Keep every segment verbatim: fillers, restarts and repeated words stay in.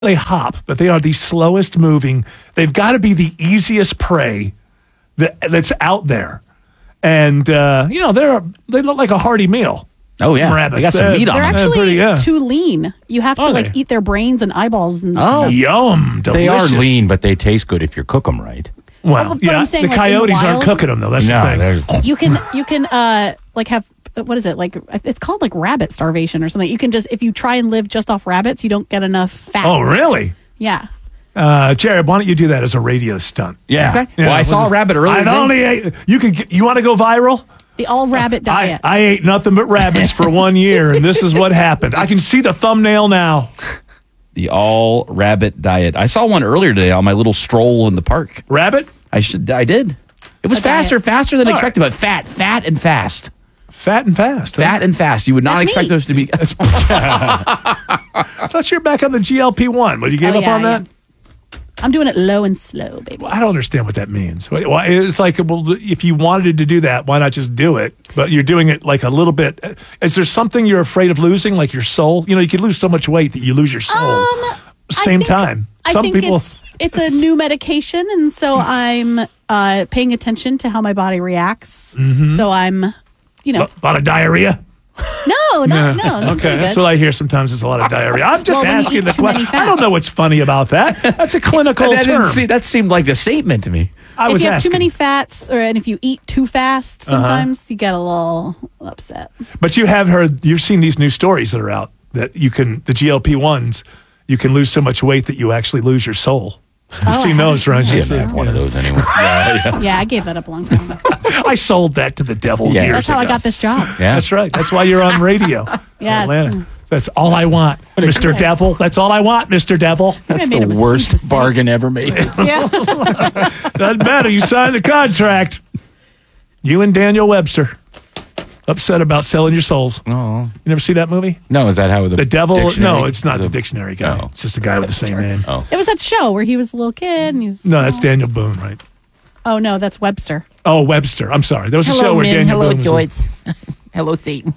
they hop, but they are the slowest moving. They've got to be the easiest prey that, that's out there. And, uh, you know, they're they look like a hearty meal. Oh, yeah. Rabbits. They got some Uh, meat on They're them. actually pretty, yeah. too lean. You have to Are like they? eat their brains and eyeballs and Oh. stuff. Yum. Delicious. They are lean, but they taste good if you cook them right. Well, But yeah, I'm saying, the like, in the coyotes aren't wild- cooking them, though. That's No, the thing. there's You can you can uh like have what is it like? It's called like rabbit starvation or something. You can just if you try and live just off rabbits, you don't get enough fat. Oh, really? Yeah. Uh, Jared, why don't you do that as a radio stunt? yeah. Okay. Yeah, well, I we'll saw just- a rabbit earlier I've today. only ate. You could. get- You want to go viral? The all rabbit I, diet. I ate nothing but rabbits for one year, and this is what happened. I can see the thumbnail now. The all rabbit diet. I saw one earlier today on my little stroll in the park. Rabbit, I should. I did. It was A diet. faster, faster than All right. expected, but fat, fat and fast. fat and fast. huh? Fat and fast. You would not That's expect me. those to be. I thought you were back on the G L P one, but you gave Oh, up yeah, on that. yeah. I'm doing it low and slow, baby. I don't understand what that means. Why- why- It's like, well, if you wanted to do that, why not just do it? But you're doing it like a little bit. Is there something you're afraid of losing, like your soul? You know, you could lose so much weight that you lose your soul. Um, Same I think- time. I Some think people. it's, it's a new medication, and so I'm uh, paying attention to how my body reacts. Mm-hmm. So I'm, you know, A lot of diarrhea. no, no, no. no Okay, that's what I hear sometimes. There's a lot of diarrhea. I'm just Well, when you asking eat the too many question. I don't know fats. what's funny about that. That's a clinical that, term. didn't see, that seemed like a statement to me. I if was you have asking. too many fats, or and if you eat too fast, Uh-huh. sometimes you get a little upset. But you have heard, you've seen these new stories that are out that you can, the G L P ones, you can lose so much weight that you actually lose your soul. You've Oh, seen I those, right? I didn't have one of those anyway. Yeah, yeah. Yeah, I gave that up a long time ago. I sold that to the devil Yeah. years That's how I ago. got this job. Yeah. That's right. That's why you're on radio. Yeah, in it's- Atlanta. That's all I want, Mister Devil. That's all I want, Mister Devil. That's I made the a huge worst mistake. bargain ever made. Yeah. Doesn't matter. You signed the contract. You and Daniel Webster upset about selling your souls. Oh. You never see that movie? No, is that how the The devil? dictionary- No, it's not the, dictionary guy. Oh. It's just a guy with the same name. Oh. It was that show where he was a little kid and he was. No, that's Daniel Boone, right? Oh, no, that's Webster. Oh, Webster. I'm sorry. There was a show where Daniel Boone was in- Hello, Satan.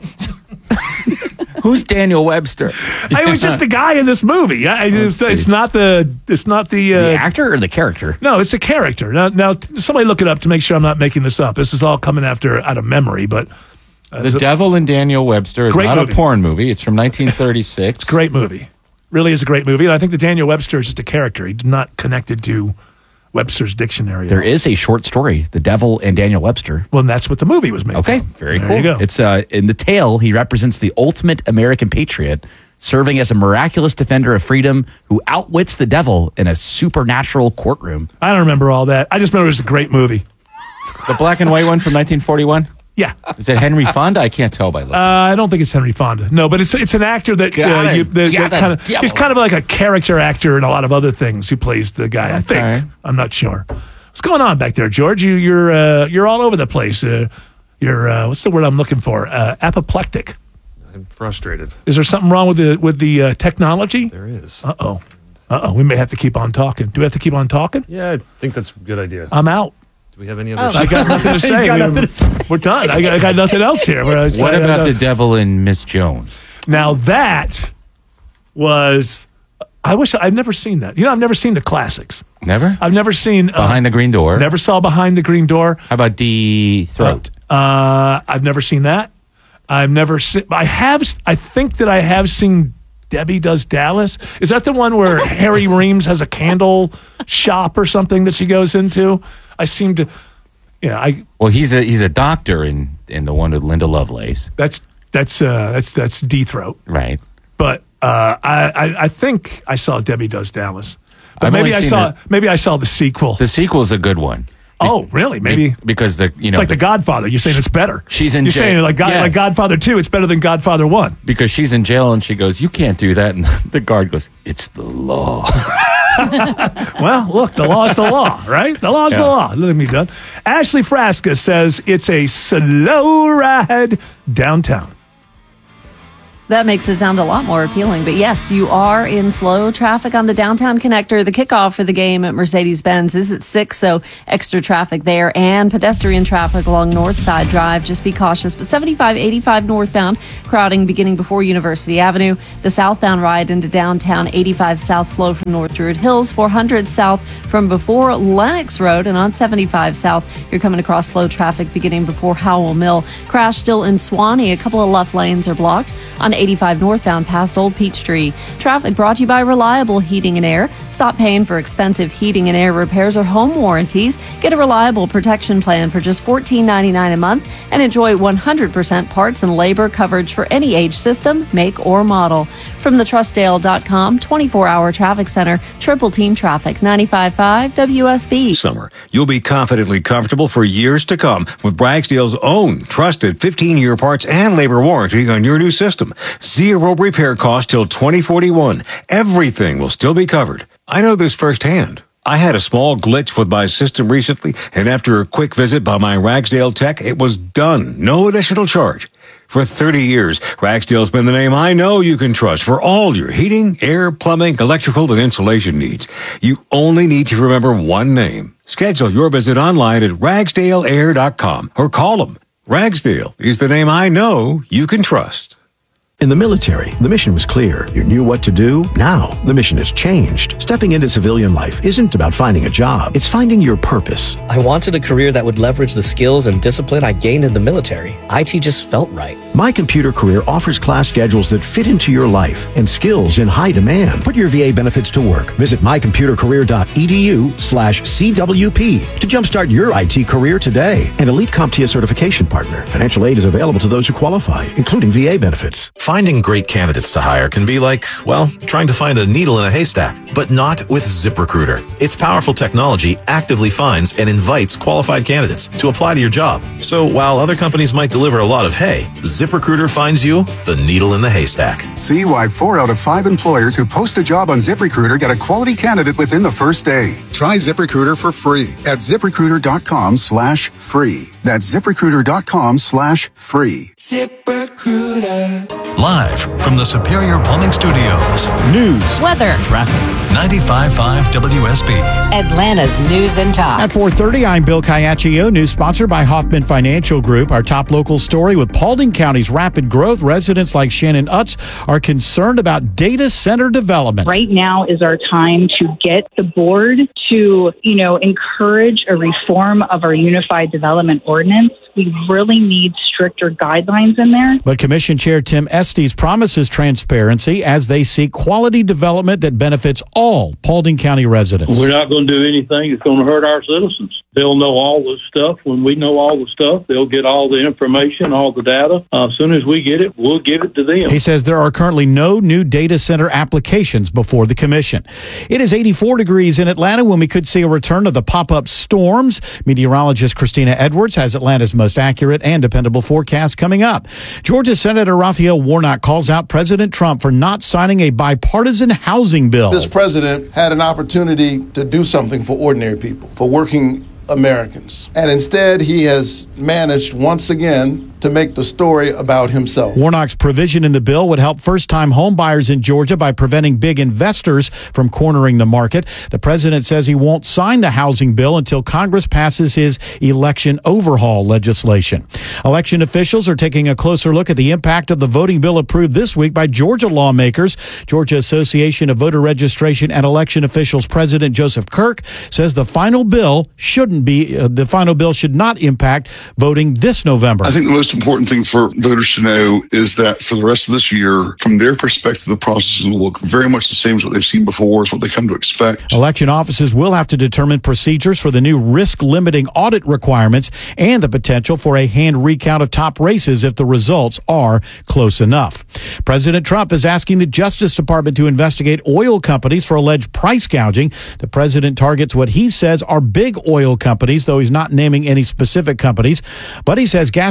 Who's Daniel Webster? I was just the guy in this movie. I, it's, Let's it's see. not the. It's not the. Uh, The actor or the character? No, it's a character. Now, now, t- somebody look it up to make sure I'm not making this up. This is all coming after out of memory, but uh, The it's a Devil and Daniel Webster is Great not movie. a porn movie. It's from nineteen thirty-six. great movie. Really is a great movie. And I think the Daniel Webster is just a character. He's not connected to Webster's dictionary. at There all. is a short story, The Devil and Daniel Webster. Well, and that's what the movie was made. Okay, from. very There cool. you go. It's uh, in the tale, he represents the ultimate American patriot, serving as a miraculous defender of freedom who outwits the devil in a supernatural courtroom. I don't remember all that. I just remember it was a great movie. The black and white one from nineteen forty-one? Yeah. Is it Henry Fonda? I can't tell by looking. Uh, I don't think it's Henry Fonda. No, but it's it's an actor that, Got uh, it. you, that, Got that kind it. of Devil. he's kind of like a character actor in a lot of other things. Who plays the guy? I Okay. think. I'm not sure. What's going on back there, George? You, you're uh, you're all over the place. Uh, you're uh, what's the word I'm looking for? Uh, apoplectic. I'm frustrated. Is there something wrong with the with the uh, technology? There is. Uh oh. Uh oh. We may have to keep on talking. Do we have to keep on talking? Yeah, I think that's a good idea. I'm out. Do we have any Oh. other? I got nothing to say. got We're, nothing to say. we're done. I got, I got nothing else here. We're- What I- about I- The Devil and Miss Jones? Now that was. I wish I've never seen that. You know, I've never seen the classics. Never? I've never seen uh, Behind the Green Door? Never saw Behind the Green Door. How about The Throat? Uh, I've never seen that. I've never seen. I have. I think that I have seen Debbie Does Dallas. Is that the one where Harry Reams has a candle shop or something that she goes into? I seem to. Yeah, I. Well, he's a he's a doctor in, in the one with Linda Lovelace. That's that's uh, that's that's D Throat. Right. But uh, I, I I think I saw Debbie Does Dallas. But I've maybe only I seen saw the- maybe I saw the sequel. The sequel's a good one. Oh, really? Maybe. Because the you It's know like The Godfather. You're saying it's better. She's in You're jail. saying like God, Yes. like Godfather two. It's better than Godfather one. because she's in jail and she goes, "You can't do that," and the guard goes, "It's the law." Well, look, the law is the law, right? The law is the Yeah. law. Let me done. Ashley Frasca says it's a slow ride downtown. That makes it sound a lot more appealing. But yes, you are in slow traffic on the downtown connector. The kickoff for the game at Mercedes-Benz is at six, so extra traffic there and pedestrian traffic along North Side Drive. Just be cautious. But seventy-five eighty-five northbound, crowding beginning before University Avenue. The southbound ride into downtown, eighty-five south slow from North Druid Hills, four hundred south from before Lenox Road, and on seventy-five south, you're coming across slow traffic beginning before Howell Mill. Crash still in Swanee. A couple of left lanes are blocked on eighty-five northbound past Old Peachtree. Traffic brought to you by Reliable Heating and Air. Stop paying for expensive heating and air repairs or home warranties. Get a reliable protection plan for just fourteen ninety-nine a month and enjoy one hundred percent parts and labor coverage for any age, system, make, or model. From the Trustdale dot com twenty-four hour traffic center, Triple Team Traffic, ninety-five point five W S B. Summer. You'll be confidently comfortable for years to come with Ragsdale's own trusted fifteen year parts and labor warranty on your new system. Zero repair cost till twenty forty-one. Everything will still be covered. I know this firsthand. I had a small glitch with my system recently, and after a quick visit by my Ragsdale tech, it was done. No additional charge. For thirty years, Ragsdale's been the name I know you can trust for all your heating, air, plumbing, electrical, and insulation needs. You only need to remember one name. Schedule your visit online at ragsdale air dot com or call them. Ragsdale is the name I know you can trust. In the military, the mission was clear. You knew what to do. Now, the mission has changed. Stepping into civilian life isn't about finding a job. It's finding your purpose. I wanted a career that would leverage the skills and discipline I gained in the military. I T just felt right. My Computer Career offers class schedules that fit into your life and skills in high demand. Put your V A benefits to work. Visit my computer career dot e d u slash C W P to jumpstart your I T career today. An Elite CompTIA certification partner. Financial aid is available to those who qualify, including V A benefits. Finding great candidates to hire can be like, well, trying to find a needle in a haystack, but not with ZipRecruiter. Its powerful technology actively finds and invites qualified candidates to apply to your job. So while other companies might deliver a lot of hay, ZipRecruiter finds you the needle in the haystack. See why four out of five employers who post a job on ZipRecruiter get a quality candidate within the first day. Try ZipRecruiter for free at ZipRecruiter dot com slash free. That's ZipRecruiter dot com slash free. ZipRecruiter. Live from the Superior Plumbing Studios. News, weather, traffic. ninety-five point five W S B. Atlanta's News and Talk. At four thirty, I'm Bill Caiaccio. News sponsored by Hoffman Financial Group. Our top local story with Paulding County's rapid growth. Residents like Shannon Utz are concerned about data center development. Right now is our time to get the board to, you know, encourage a reform of our unified development ordinance. We really need stricter guidelines in there. But Commission Chair Tim Estes promises transparency as they seek quality development that benefits all Paulding County residents. We're not going to do anything that's going to hurt our citizens. They'll know all the stuff. When we know all the stuff, they'll get all the information, all the data. Uh, as soon as we get it, we'll give it to them. He says there are currently no new data center applications before the commission. It is eighty-four degrees in Atlanta when we could see a return of the pop-up storms. Meteorologist Christina Edwards has Atlanta's most accurate and dependable forecast coming up. Georgia Senator Raphael Warnock calls out President Trump for not signing a bipartisan housing bill. This president had an opportunity to do something for ordinary people, for working Americans. And instead, he has managed once again to make the story about himself. Warnock's provision in the bill would help first-time home buyers in Georgia by preventing big investors from cornering the market. The president says he won't sign the housing bill until Congress passes his election overhaul legislation. Election officials are taking a closer look at the impact of the voting bill approved this week by Georgia lawmakers. Georgia Association of Voter Registration and Election Officials President Joseph Kirk says the final bill shouldn't be, uh, the final bill should not impact voting this November. I think the most important thing for voters to know is that for the rest of this year, from their perspective, the process will look very much the same as what they've seen before, is what they come to expect. Election offices will have to determine procedures for the new risk-limiting audit requirements and the potential for a hand recount of top races if the results are close enough. President Trump is asking the Justice Department to investigate oil companies for alleged price gouging. The president targets what he says are big oil companies, though he's not naming any specific companies. But he says gas prices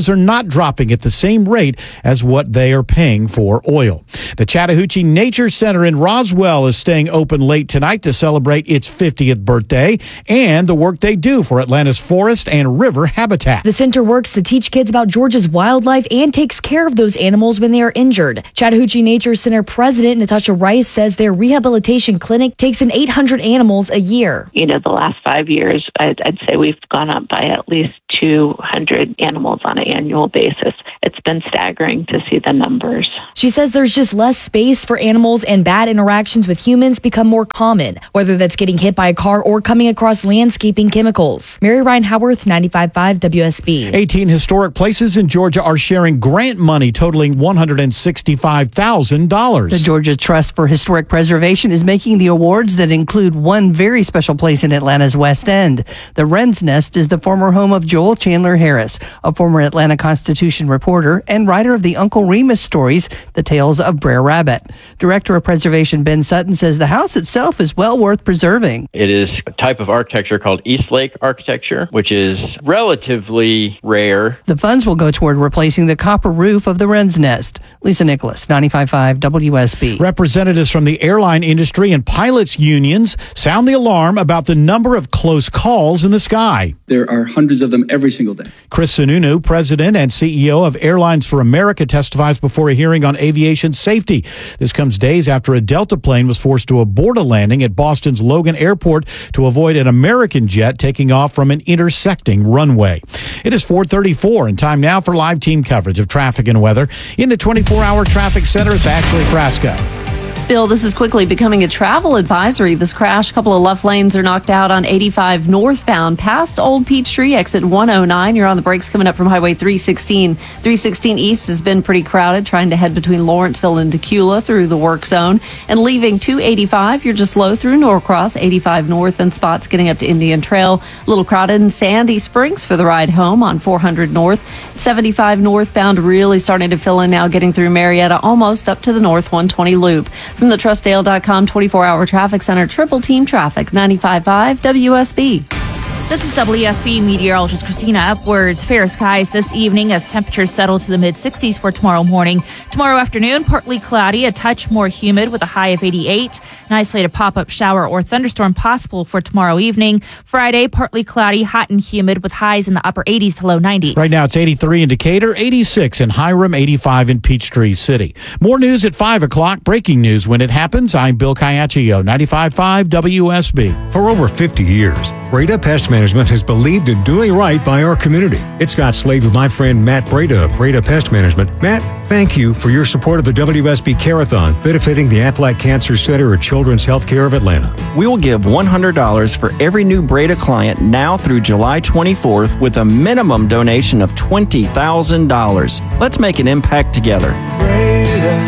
prices are not dropping at the same rate as what they are paying for oil. The Chattahoochee Nature Center in Roswell is staying open late tonight to celebrate its fiftieth birthday and the work they do for Atlanta's forest and river habitat. The center works to teach kids about Georgia's wildlife and takes care of those animals when they are injured. Chattahoochee Nature Center President Natasha Rice says their rehabilitation clinic takes in eight hundred animals a year. You know, the last five years, I'd, I'd say we've gone up by at least two hundred animals on an annual basis. It's been staggering to see the numbers. She says there's just less space for animals and bad interactions with humans become more common, whether that's getting hit by a car or coming across landscaping chemicals. Mary Ryan Howarth, ninety-five point five W S B. eighteen historic places in Georgia are sharing grant money totaling one hundred sixty-five thousand dollars. The Georgia Trust for Historic Preservation is making the awards that include one very special place in Atlanta's West End. The Wren's Nest is the former home of Joel Chandler Harris, a former Atlanta Constitution reporter and writer of the Uncle Remus stories, The Tales of Brer Rabbit. Director of Preservation Ben Sutton says the house itself is well worth preserving. It is a type of architecture called Eastlake architecture, which is relatively rare. The funds will go toward replacing the copper roof of the Wren's Nest. Lisa Nicholas, ninety-five point five W S B. Representatives from the airline industry and pilots unions sound the alarm about the number of close calls in the sky. There are hundreds of them every single day. Chris Sununu, president and C E O of Airlines for America, testifies before a hearing on aviation safety. This comes days after a Delta plane was forced to abort a landing at Boston's Logan Airport to avoid an American jet taking off from an intersecting runway. It is four thirty-four and time now for live team coverage of traffic and weather. In the twenty-four hour traffic center, it's Ashley Frasco. Bill, this is quickly becoming a travel advisory. This crash, a couple of left lanes are knocked out on eighty-five northbound past Old Peachtree, exit one oh nine. You're on the brakes coming up from Highway three sixteen. three sixteen East has been pretty crowded, trying to head between Lawrenceville and Decula through the work zone. And leaving two eighty-five, you're just low through Norcross, eighty-five north, and spots getting up to Indian Trail. A little crowded in Sandy Springs for the ride home on four hundred north. seventy-five northbound really starting to fill in now, getting through Marietta, almost up to the north one twenty loop. From the trust dale dot com twenty-four hour traffic center, triple team traffic, ninety-five point five W S B. This is W S B meteorologist Christina Upwards. Fair skies this evening as temperatures settle to the mid sixties for tomorrow morning. Tomorrow afternoon, partly cloudy, a touch more humid with a high of eighty-eight. An isolated pop-up shower or thunderstorm possible for tomorrow evening. Friday, partly cloudy, hot and humid with highs in the upper eighties to low nineties. Right now it's eighty-three in Decatur, eighty-six in Hiram, eighty-five in Peachtree City. More news at five o'clock. Breaking news when it happens. I'm Bill Caiaccio, ninety-five point five W S B. For over fifty years, Breda Pest Management has believed in doing right by our community. It's Scott Slade with my friend Matt Breda of Breda Pest Management. Matt, thank you for your support of the W S B Care-a-thon, benefiting the Aflac Cancer Center at Children's Healthcare of Atlanta. We will give one hundred dollars for every new Breda client now through July twenty-fourth with a minimum donation of twenty thousand dollars. Let's make an impact together. Breda,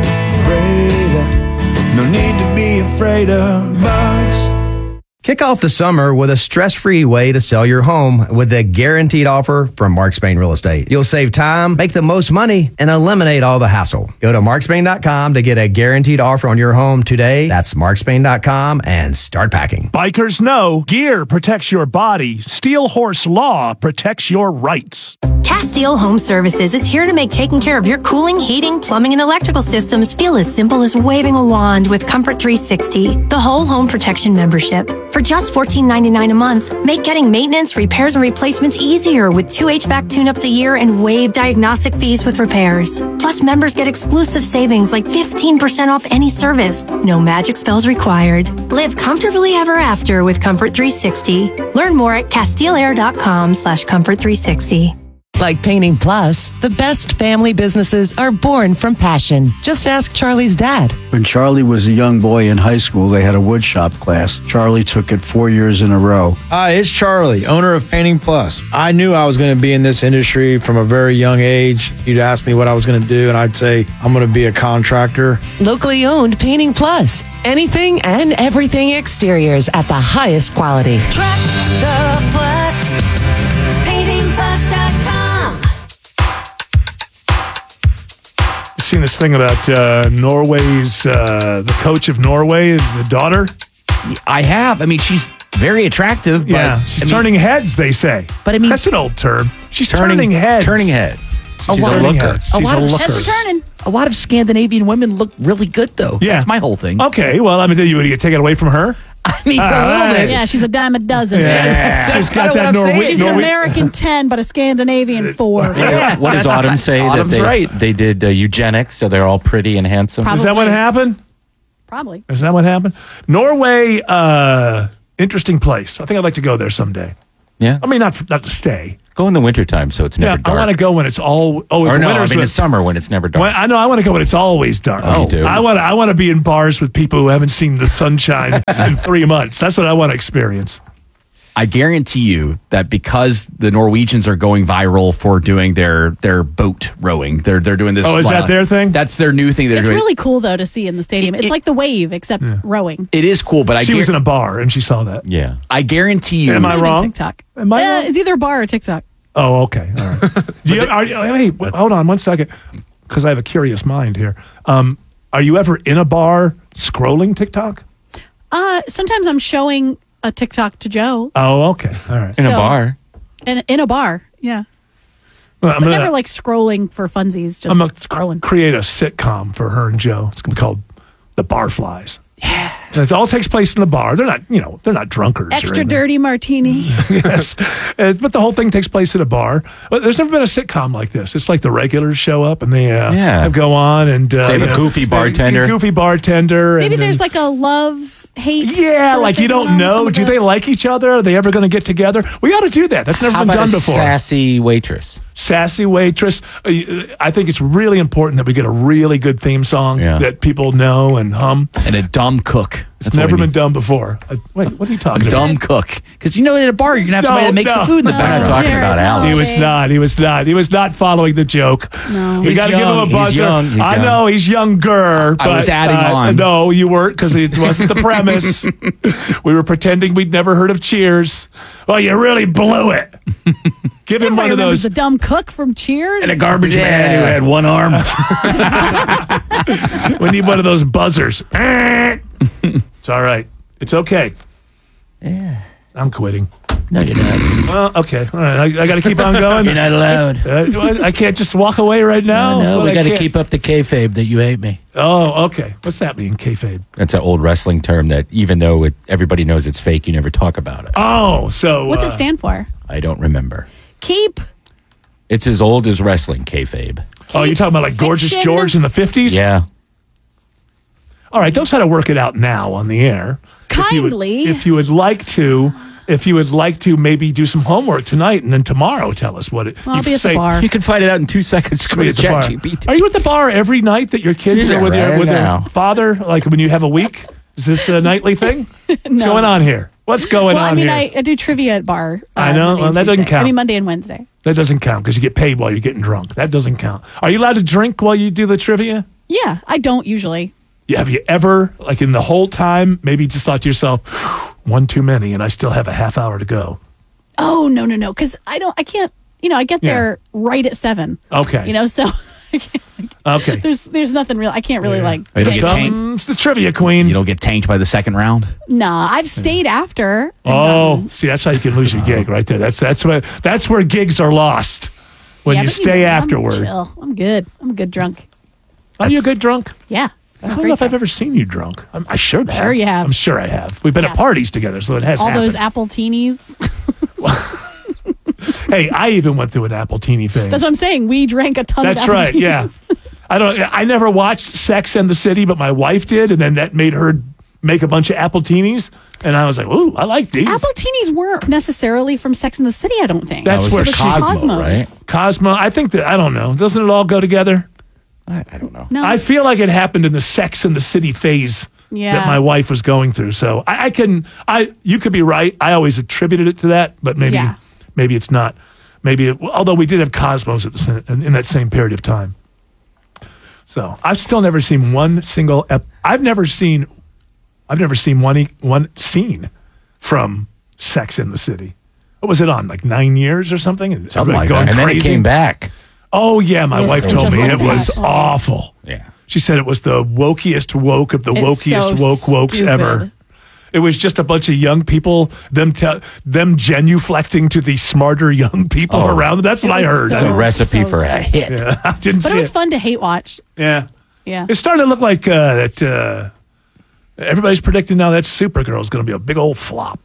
Breda, no need to be afraid of bugs. Kick off the summer with a stress-free way to sell your home with a guaranteed offer from Mark Spain Real Estate. You'll save time, make the most money, and eliminate all the hassle. Go to mark spain dot com to get a guaranteed offer on your home today. That's mark spain dot com and start packing. Bikers know gear protects your body. Steel Horse Law protects your rights. Castile Home Services is here to make taking care of your cooling, heating, plumbing, and electrical systems feel as simple as waving a wand with Comfort three sixty, the whole home protection membership. For just fourteen ninety-nine a month, make getting maintenance, repairs, and replacements easier with two H V A C tune-ups a year and waived diagnostic fees with repairs. Plus, members get exclusive savings like fifteen percent off any service. No magic spells required. Live comfortably ever after with Comfort three sixty. Learn more at castileair dot com slash comfort three sixty. Like Painting Plus, the best family businesses are born from passion. Just ask Charlie's dad. When Charlie was a young boy in high school, they had a wood shop class. Charlie took it four years in a row. Hi, it's Charlie, owner of Painting Plus. I knew I was going to be in this industry from a very young age. You'd ask me what I was going to do, and I'd say, I'm going to be a contractor. Locally owned Painting Plus. Anything and everything exteriors at the highest quality. Trust the Plus. painting plus dot com. Seen this thing about uh, Norway's uh, the coach of Norway, the daughter? I have. I mean, she's very attractive. But, Yeah, she's I mean, turning heads, they say. But I mean, that's an old term. She's turning- turning, heads. turning heads. She's A lot a of- looker. a She's lot a of- looker. Heads are turning. A lot of Scandinavian women look really good, though. Yeah. That's my whole thing. Okay, well, I mean, you would you take it away from her? I mean, All a little right. bit. Yeah, she's a dime a dozen. Yeah. She's got kinda that what I'm saying. Norwe- She's an Norwe- American ten, but a Scandinavian four. Yeah. What does That's Autumn right. say? Autumn's that they, right. They did uh, eugenics, so they're all pretty and handsome. Probably. Is that what happened? Probably. Is that what happened? Norway, uh, interesting place. I think I'd like to go there someday. Yeah. I mean, not not to stay. Go in the wintertime, so it's never Yeah, dark. I want to go when it's all. Oh, or the no, I winter's mean when- in summer when it's never dark. When, I know I want to go when it's always dark. Oh, you do? I want to. I want to be in bars with people who haven't seen the sunshine in three months. That's what I want to experience. I guarantee you that because the Norwegians are going viral for doing their their boat rowing, they're they're doing this. Oh, is that their thing? That's their new thing they're It's doing. really cool, though, to see in the stadium. It's like the wave, except rowing. It is cool, but I She guar- was in a bar and she saw that. Yeah. I guarantee you. Am I Even wrong? TikTok. Am I Yeah, wrong? it's either a bar or TikTok. Oh, okay. All right. Do you, are, you- hey, w- hold on one second, because I have a curious mind here. Um, are you ever in a bar scrolling TikTok? Uh, sometimes I'm showing a TikTok to Joe Oh, okay. All right. In a So- bar. in, in a bar. Yeah. Well, I'm But gonna, never like scrolling for funsies, just I'm gonna scrolling. create a sitcom for her and Joe. It's gonna be called The Barflies. Yeah. It all takes place in the bar. They're not, you know, they're not drunkards. or Extra anything. dirty martini. Yes. Uh, but the whole thing takes place at a bar. But there's never been a sitcom like this. It's like the regulars show up and they uh, Yeah. go on and uh, They have a you know, goofy they- bartender. Goofy bartender. Maybe and, there's and- like a love hate. yeah, sort of like you thing don't going on with know. some of Do the- they like each other? Are they ever going to get together? We ought to do that. That's never How been about done a before. sassy waitress? Sassy waitress. Uh, I think it's really important that we get a really good theme song Yeah. that people know and hum. and a dumb cook. It's That's what never we been need. done before. Uh, wait, what are you A talking dumb about? cook. Because you know, at a bar, you're going to have No, somebody that makes no. the food in the No, I'm not background. talking Jared, about no. Alex. He was Okay. not. He was not. He was not following the joke. No. We He's got to give him a young. He's buzzer. young. He's I young. know he's younger. I was but, adding uh, on. No, you weren't, because it wasn't the premise. We were pretending we'd never heard of Cheers. Well, you really blew it. Give him one Everybody of remembers those. the dumb cook from Cheers. And a garbage man who had one arm. We need one of those buzzers. It's all right. It's okay. Yeah. I'm quitting. No, you're not. Well, okay. All right. I, I got to keep on going. You're not allowed. Uh, I can't just walk away right now. no, Well, we I got to can't- keep up the kayfabe that you hate me. Oh, okay. What's that mean, kayfabe? That's an old wrestling term that even though it, everybody knows it's fake, you never talk about it. Oh, so What's uh, it stand for? I don't remember. Keep. It's as old as wrestling, kayfabe. Oh, you're talking about like Gorgeous Fiction. George in the fifties? Yeah. All right, don't try to work it out now on the air. If you would- Kindly. If you would, like to, if you would like to maybe do some homework tonight and then tomorrow tell us what it. Well, I'll you be at the say- bar. You can find it out in two seconds. Go Be to at the bar. ChatGPT. Are you at the bar every night that your kids Yeah, are with, your, right with now. their father? Like when you have a week? Is this a nightly thing? What's No. going on here? What's going Well, on I mean, here? I, I do trivia at bar. uh, I know. Monday Well, and that doesn't Tuesday. count. I mean, Monday and Wednesday. That doesn't count because you get paid while you're getting drunk. That doesn't count. Are you allowed to drink while you do the trivia? Yeah, I don't usually. Yeah, have you ever, like in the whole time, maybe just thought to yourself, one too many, and I still have a half hour to go? Oh no, no, no, because I don't. I can't. You know, I get Yeah. there right at seven. Okay. You know, so I can't, Okay. there's there's nothing real. I can't really like. Oh, you don't pay get attention. tanked. It's the trivia queen. You don't get tanked by the second round. Nah, I've stayed after. and Oh, gotten- see, that's how you can lose your gig right there. That's that's where that's where gigs are lost when Yeah, you but stay know, I'm afterward. chill. I'm good. I'm a good drunk. Are you a good drunk? Yeah. I don't know if I've ever seen you drunk. I'm, I sure have. Sure you have. I'm sure I have. We've been at Yes. parties together, so it has All happened. those apple teenies. Hey, I even went through an Appletini phase. That's what I'm saying. We drank a ton That's of apple right. Yeah. I don't. I never watched Sex and the City, but my wife did, and then that made her make a bunch of Appletinis, and I was like, "Ooh, I like these." Apple teenies weren't necessarily from Sex and the City, I don't think. That's It where was Cosmo, Cosmos. right? Cosmo. I think that I don't know. Doesn't it all go together? I, I don't know. No. I feel like it happened in the Sex and the City phase Yeah. that my wife was going through. So I, I can. I you could be right. I always attributed it to that, but maybe Yeah. maybe it's not. Maybe it, although we did have Cosmos at the sa- in, in that same period of time. So I've still never seen one single. Ep- I've never seen. I've never seen one e- one scene from Sex in the City. What was it on? Like nine years or something? And Something everybody like that. And then it crazy? came back. Oh yeah, my Yes, wife it told just me like it was that. awful. Yeah. She said it was the wokiest woke of the It's wokiest so woke wokes stupid. ever. It was just a bunch of young people, them te- them genuflecting to the smarter young people Oh. around them. That's what I heard. It's a recipe so for a sad. hit. Yeah, I didn't But see it was it. fun to hate watch. Yeah. Yeah. It's starting to look like uh, that uh, everybody's predicting now that Supergirl is going to be a big old flop.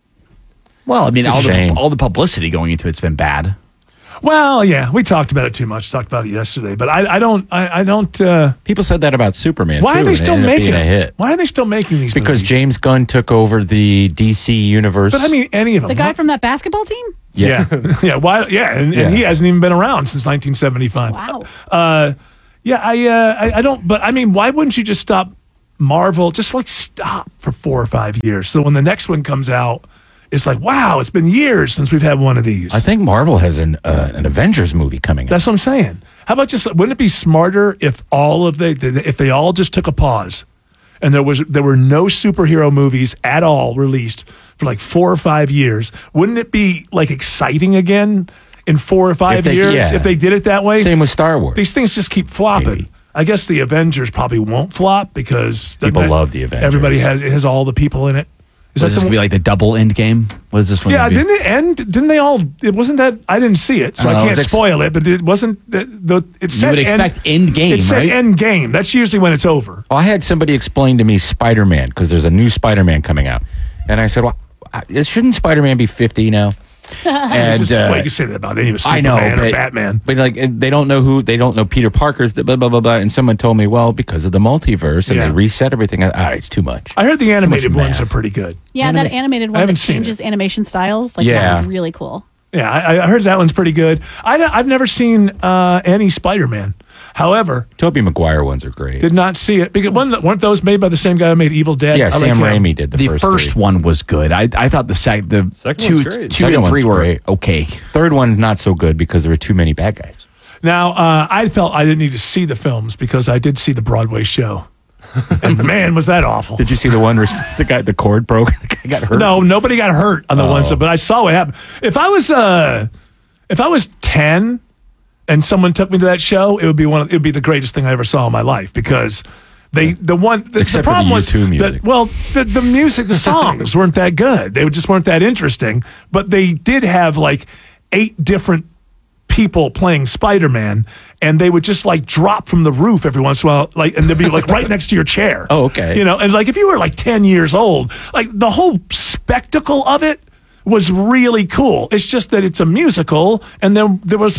Well, I mean, It's a all the, shame. all the publicity going into it's been bad. Well, yeah, we talked about it too much. Talked about it yesterday, but I, I don't. I, I don't. Uh, People said that about Superman. why too, are they and still ended up making being a it? hit? Why are they still making these? Because movies? James Gunn took over the D C universe. But I mean, any of them. The guy from that basketball team? Yeah, yeah. Why? Yeah, and, Yeah. and he hasn't even been around since nineteen seventy-five. Wow. Uh, yeah, I, uh, I, I don't. But I mean, why wouldn't you just stop Marvel? Just like stop for four or five years, so when the next one comes out, it's like, wow, it's been years since we've had one of these. I think Marvel has an uh, an Avengers movie coming out. That's what I'm saying. How about just? Wouldn't it be smarter if all of they, if they all just took a pause, and there was there were no superhero movies at all released for like four or five years? Wouldn't it be like exciting again in four or five If they- years yeah. if they did it that way? Same with Star Wars. These things just keep flopping. Maybe. I guess the Avengers probably won't flop because People that- love the Avengers. Everybody has has all the people in it. Is Is this the going to be like the double end game? What is this one? yeah, gonna be? didn't it end? Didn't they all? It wasn't that I didn't see it, so I I, don't know, can't it's ex- spoil it. But it wasn't the, the it said would expect end game, It said right? end game. That's usually when it's over. Well, I had somebody explain to me Spider-Man because there's a new Spider-Man coming out, and I said, "Well, I- shouldn't Spider-Man be fifty now?" And Just, uh, well, you can say that about any of Superman I know, or but, Batman. but like they don't know who they don't know Peter Parker's the blah blah blah blah. And someone told me, well, because of the multiverse and Yeah. they reset everything. Ah, it's too much. I heard the animated much ones math. are pretty good. Yeah, that animated I one haven't that seen changes animation styles. Like Yeah. that one's really cool. Yeah, I, I heard that one's pretty good. I, I've never seen uh, any Spider-Man. However, Tobey Maguire ones are great. did not see it because one, weren't those made by the same guy who made Evil Dead? Yeah, I like Sam him. Raimi did the, The first. first three. one was good. I I thought the sec the Second two one's great. two Second and three one's were great. okay. Third one's not so good because there were too many bad guys. Now, uh, I felt I didn't need to see the films because I did see the Broadway show, and man, was that awful. Did you see the one where the guy the cord broke? The guy got hurt. No, nobody got hurt on the Oh. ones, but I saw what happened. If I was, uh, if I was ten, and someone took me to that show, it would be one. Of, it would be the greatest thing I ever saw in my life because they, the one, the, Except the for the problem U was two that- music. well, the, the music, the songs weren't that good. They just weren't that interesting. But they did have like eight different people playing Spider-Man, and they would just like drop from the roof every once in a while, like, and they'd be like right next to your chair. Oh, okay. You know, and like if you were like ten years old, like the whole spectacle of it was really cool. It's just that it's a musical, and then there was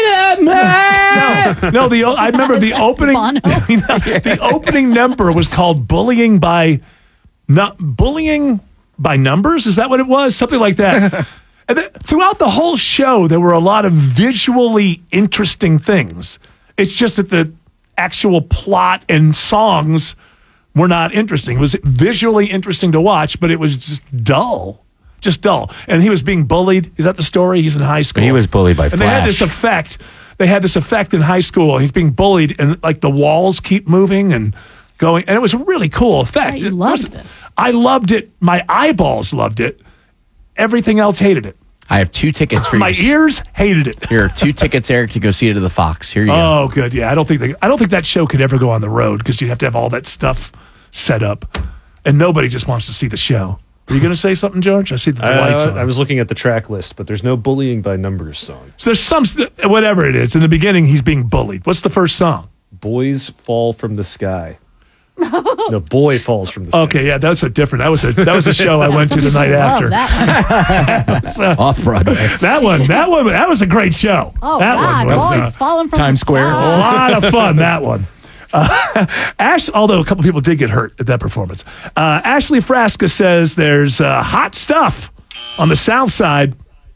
Spider-Man. no, no. The I remember the opening. the opening number was called "Bullying by Not Bullying by Numbers." Is that what it was? Something like that. And then, throughout the whole show, there were a lot of visually interesting things. It's just that the actual plot and songs were not interesting. It was visually interesting to watch, but it was just dull. Just dull. And he was being bullied. Is that the story? He's in high school. He was bullied by And they had Flash. this effect. They had this effect in high school. He's being bullied, and like the walls keep moving and going. And it was a really cool effect. Yeah, you It loved wasn't- this. I loved it. My eyeballs loved it. Everything else hated it. I have two tickets for you. My ears hated it. Here are two tickets, Eric, to go see it at the Fox. Here you go. Oh, good. Yeah, I don't think they, I don't think that show could ever go on the road because you'd have to have all that stuff set up, and nobody just wants to see the show. Are you going to say something, George? I see the lights Uh, on. I was looking at the track list, but there's no Bullying by Numbers song. So there's some whatever it is. In the beginning, he's being bullied. What's the first song? Boys Fall from the Sky. No, Boy Falls from the Sky. Okay, yeah, that's a different. That was a that was a show I went to the night Love after. that one. Off Broadway. That one, that one, that was a great show. Oh, that God. one was Boys uh, falling from Times the Square. a sky. lot of fun. That one. Uh, Ash, although a couple people did get hurt at that performance. Uh, Ashley Frasca says there's uh, hot stuff on the south side.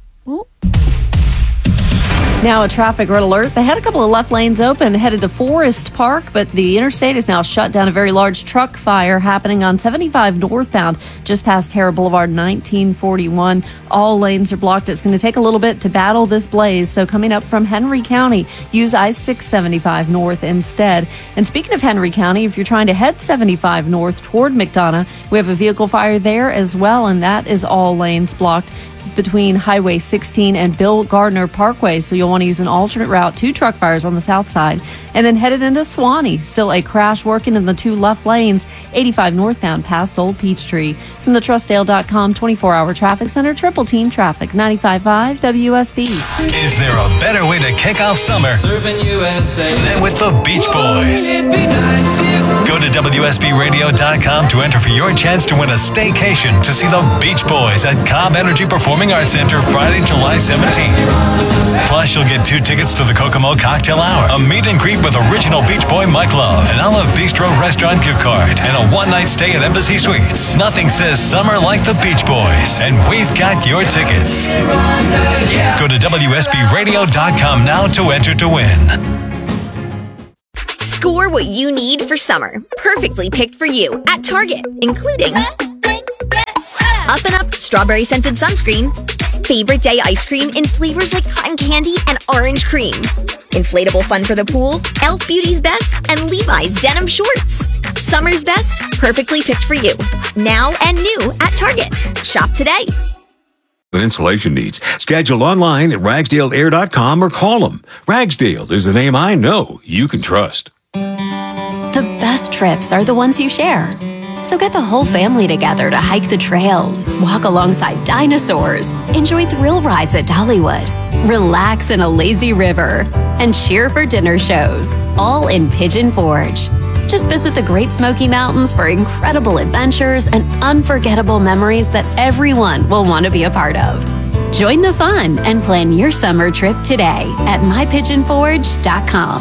Now a traffic red alert. They had a couple of left lanes open headed to Forest Park, but the interstate is now shut down. A very large truck fire happening on seventy-five northbound just past Terra Boulevard nineteen forty-one. All lanes are blocked. It's going to take a little bit to battle this blaze. So coming up from Henry County, use I six seventy-five north instead. And speaking of Henry County, if you're trying to head seventy-five north toward McDonough, we have a vehicle fire there as well, and that is all lanes blocked. between Highway sixteen and Bill Gardner Parkway, so you'll want to use an alternate route. Two truck fires on the south side. And then headed into Swanee. Still a crash working in the two left lanes, eighty-five northbound past Old Peachtree. From the Trustdale dot com twenty-four hour traffic center, Triple Team Traffic, ninety-five point five W S B. Is there a better way to kick off summer Serving U S A than with the Beach Boys? Go to W S B radio dot com to enter for your chance to win a staycation to see the Beach Boys at Cobb Energy Performing Arts Center Friday, July seventeenth. Plus, you'll get two tickets to the Kokomo Cocktail Hour, a meet and greet with original Beach Boy Mike Love, an Olive Bistro restaurant gift card, and a one-night stay at Embassy Suites. Nothing says summer like the Beach Boys, and we've got your tickets. Go to W S B radio dot com now to enter to win. Score what you need for summer. Perfectly picked for you at Target, including Up and Up Strawberry Scented Sunscreen, Favorite Day Ice Cream in flavors like cotton candy and orange cream, Inflatable Fun for the Pool, Elf Beauty's Best, and Levi's Denim Shorts. Summer's best, perfectly picked for you. Now and new at Target. Shop today. Insulation needs. Schedule online at ragsdale air dot com or call them. Ragsdale is the name I know you can trust. The best trips are the ones you share. So get the whole family together to hike the trails, walk alongside dinosaurs, enjoy thrill rides at Dollywood, relax in a lazy river, and cheer for dinner shows, all in Pigeon Forge. Just visit the Great Smoky Mountains for incredible adventures and unforgettable memories that everyone will want to be a part of. Join the fun and plan your summer trip today at my pigeon forge dot com.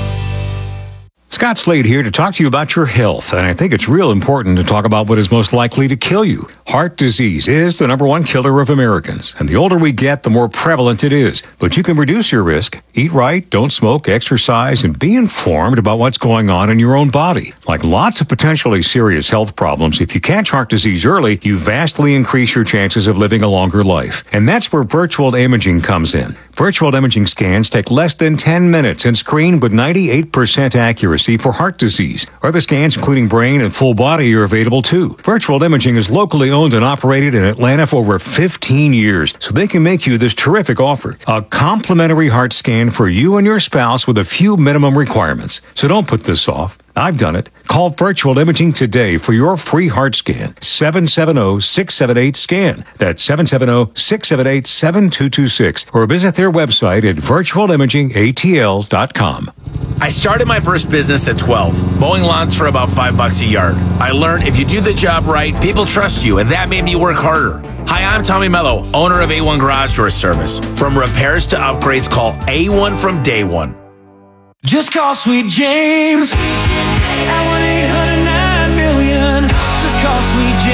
Scott Slade here to talk to you about your health, and I think it's real important to talk about what is most likely to kill you. Heart disease is the number one killer of Americans, and the older we get, the more prevalent it is. But you can reduce your risk. Eat right, don't smoke, exercise, and be informed about what's going on in your own body. Like lots of potentially serious health problems, if you catch heart disease early, you vastly increase your chances of living a longer life. And that's where virtual imaging comes in. Virtual imaging scans take less than ten minutes and screen with ninety-eight percent accuracy for heart disease. Other scans, including brain and full body, are available too. Virtual imaging is locally owned and operated in Atlanta for over fifteen years, so they can make you this terrific offer. A complimentary heart scan for you and your spouse with a few minimum requirements. So don't put this off. I've done it. Call Virtual Imaging today for your free heart scan. seven seven zero, six seven eight, SCAN. That's seven seven zero, six seven eight, seven two two six. Or visit their website at virtual imaging A T L dot com. I started my first business at twelve, mowing lawns for about five bucks a yard. I learned if you do the job right, people trust you, and that made me work harder. Hi, I'm Tommy Mello, owner of A one Garage Door Service. From repairs to upgrades, call A one from day one. Just call Sweet James at one eight hundred nine million. Just call Sweet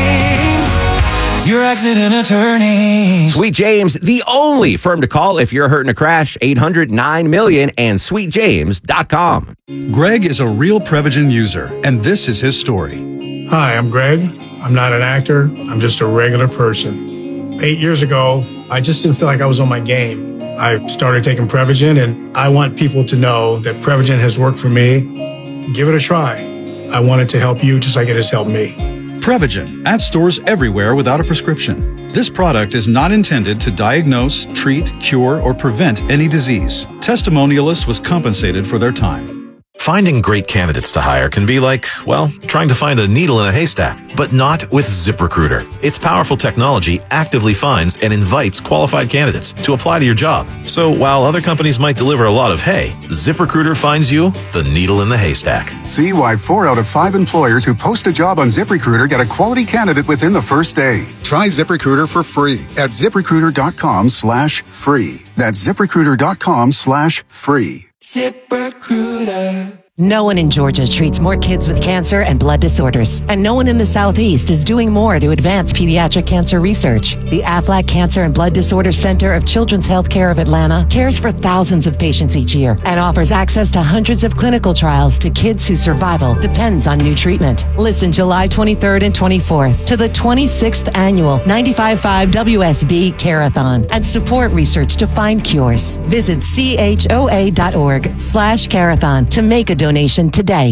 James, your accident attorney. Sweet James, the only firm to call if you're hurt in a crash. eight hundred nine million and sweet james dot com. Greg is a real Prevagen user, and this is his story. Hi, I'm Greg. I'm not an actor. I'm just a regular person. Eight years ago, I just didn't feel like I was on my game. I started taking Prevagen, and I want people to know that Prevagen has worked for me. Give it a try. I want it to help you just like it has helped me. Prevagen, at stores everywhere without a prescription. This product is not intended to diagnose, treat, cure, or prevent any disease. Testimonialist was compensated for their time. Finding great candidates to hire can be like, well, trying to find a needle in a haystack, but not with ZipRecruiter. Its powerful technology actively finds and invites qualified candidates to apply to your job. So while other companies might deliver a lot of hay, ZipRecruiter finds you the needle in the haystack. See why four out of five employers who post a job on ZipRecruiter get a quality candidate within the first day. Try ZipRecruiter for free at ZipRecruiter.com slash free. That's ZipRecruiter.com slash free. ZipRecruiter. No one in Georgia treats more kids with cancer and blood disorders, and no one in the Southeast is doing more to advance pediatric cancer research. The Aflac Cancer and Blood Disorders Center of Children's Healthcare of Atlanta cares for thousands of patients each year and offers access to hundreds of clinical trials to kids whose survival depends on new treatment. Listen July twenty-third and twenty-fourth to the twenty-sixth annual ninety-five point five W S B Carathon and support research to find cures. Visit choa.org slash carathon to make a donation. Donation today.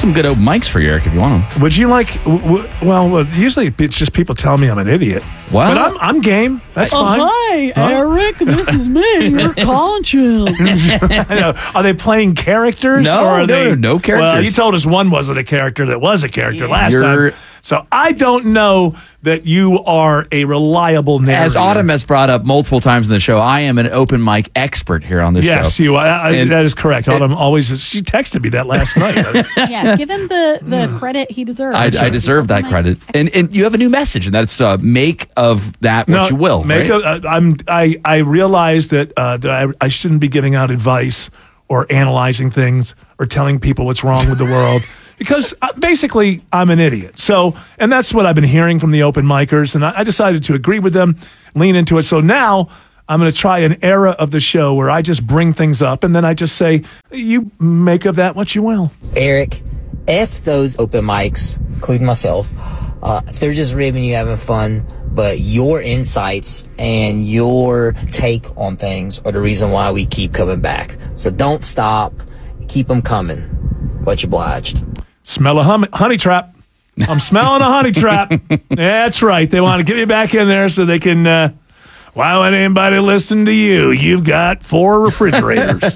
some good open mics for you, Eric, if you want them. Would you like? W- w- well, well, usually it's just people tell me I'm an idiot. What? But I'm I'm game. That's Oh, fine. hi, Huh? Eric. This is me, your conscience. I know. Are they playing characters? No, or are no, they, no, no characters. Well, you told us one wasn't a character that was a character last You're- time. So I don't know that you are a reliable narrator. As Autumn has brought up multiple times in the show, I am an open mic expert here on the show. Yes, you. I, I, And- that is correct. Autumn always. She texted me that last night. Yeah, give him the, the credit he deserves. I, I deserve that credit. And and you have a new message, and that's uh, make of that what you will. Make right? a, uh, I'm. I I realize that uh, that I, I shouldn't be giving out advice or analyzing things or telling people what's wrong with the world. Because uh, basically, I'm an idiot. So, and that's what I've been hearing from the open micers, and I, I decided to agree with them, lean into it. So now I'm going to try an era of the show where I just bring things up, and then I just say, "You make of that what you will." Eric, F those open mics, including myself. Uh, they're just ribbing you, having fun. But your insights and your take on things are the reason why we keep coming back. So don't stop. Keep them coming. Much obliged. Smell a hum- honey trap. I'm smelling a honey trap. That's right. They want to get me back in there so they can. Uh, why would anybody listen to you? You've got four refrigerators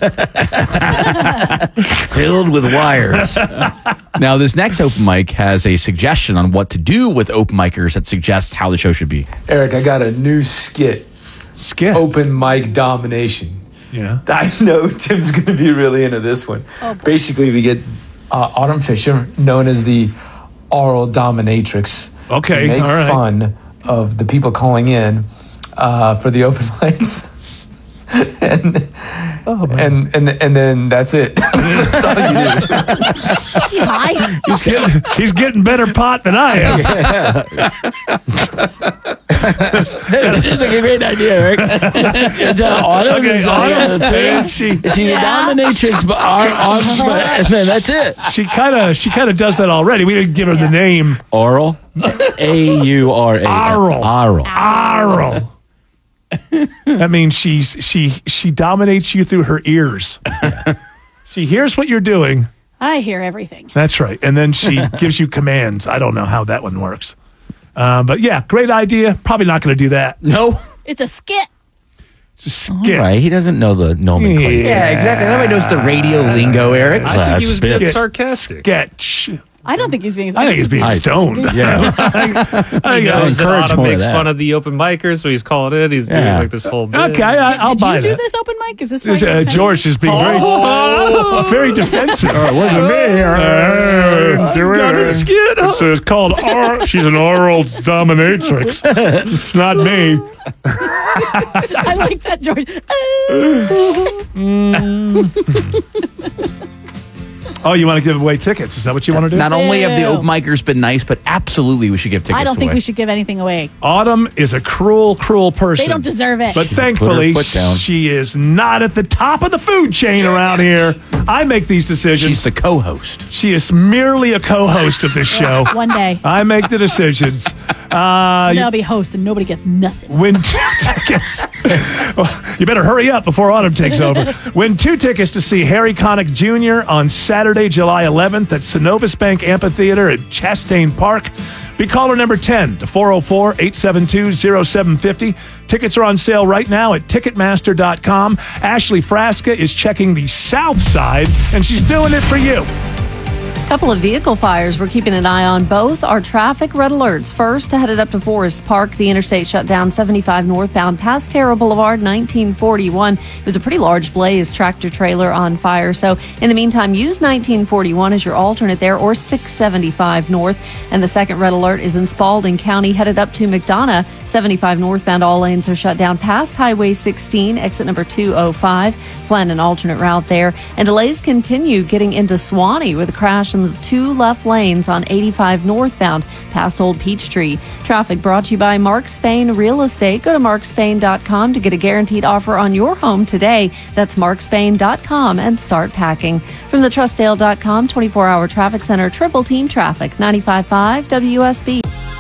filled with wires. Now, this next open mic has a suggestion on what to do with open micers that suggests how the show should be. Eric, I got a new skit. Skit? Open mic domination. Yeah. I know Tim's going to be really into this one. Basically, we get uh, Autumn Fisher, known as the oral dominatrix. Okay, to make all right. fun of the people calling in uh, for the open mics. and, and and and then that's it. That's all you do. he's, getting, he's getting better pot than I am. That seems like a great idea, Eric. It's uh, Autumn. Okay, is, uh, Autumn, the thing. and she- She's a dominatrix, but, our, our, but and then that's it. She kind of she kind of does that already. We didn't give her the name. Oral. A U R A. Oral. Oral. Oral. That means she's she she dominates you through her ears. She hears what you're doing. I hear everything. That's right, and then she gives you commands. I don't know how that one works, uh, but yeah, great idea. Probably not going to do that. No, It's a skit. it's a skit. Right. He doesn't know the nomenclature. Yeah, exactly. Nobody knows the radio lingo, Eric. I think he was being Skit. sarcastic. Sketch. I don't think he's being. I think he's being I- stoned. Yeah. I He got knows that encourage Autumn more of makes that. fun of the open micers, so he's calling it. He's doing Yeah. like this whole bit. Okay, I, I'll Did buy you do that. this open mic? Is this This, why you're uh, offended? George is being very, very defensive. Oh, it wasn't me. Uh, do it. It's, uh, it's called or, she's an oral dominatrix. It's not me. I like that, George. Oh, you want to give away tickets? Is that what you want to do? Not only have the Ew. open micers been nice, but absolutely we should give tickets I don't think away. we should give anything away. Autumn is a cruel, cruel person. They don't deserve it. But Put thankfully, her foot down. she is not at the top of the food chain around here. I make these decisions. She's the co-host. She is merely a co-host of this show. One day. I make the decisions. Uh, Then you I'll be host and nobody gets nothing. win two tickets. Well, you better hurry up before Autumn takes over. Win two tickets to see Harry Connick Junior on Saturday, July eleventh at Synovus Bank Amphitheater at Chastain Park. Be caller number ten to four oh four, eight seven two, oh seven five oh. Tickets are on sale right now at Ticketmaster dot com. Ashley Frasca is checking the south side, and she's doing it for you. A couple of vehicle fires we're keeping an eye on. Both are traffic red alerts. First, headed up to Forest Park, the interstate shut down seventy-five northbound past Terra Boulevard, nineteen forty-one. It was a pretty large blaze, tractor trailer on fire. So in the meantime, use nineteen forty-one as your alternate there, or six seventy-five north. And the second red alert is in Spalding County, headed up to McDonough. seventy-five northbound, all lanes are shut down past Highway sixteen, exit number two oh five. Plan an alternate route there. And delays continue getting into Swanee with a crash in the two left lanes on eighty-five northbound past Old Peachtree. Traffic brought to you by Mark Spain Real Estate. Go to mark spain dot com to get a guaranteed offer on your home today. That's mark spain dot com and start packing. From the trustdale dot com twenty-four hour traffic center, Triple Team Traffic, ninety-five point five W S B.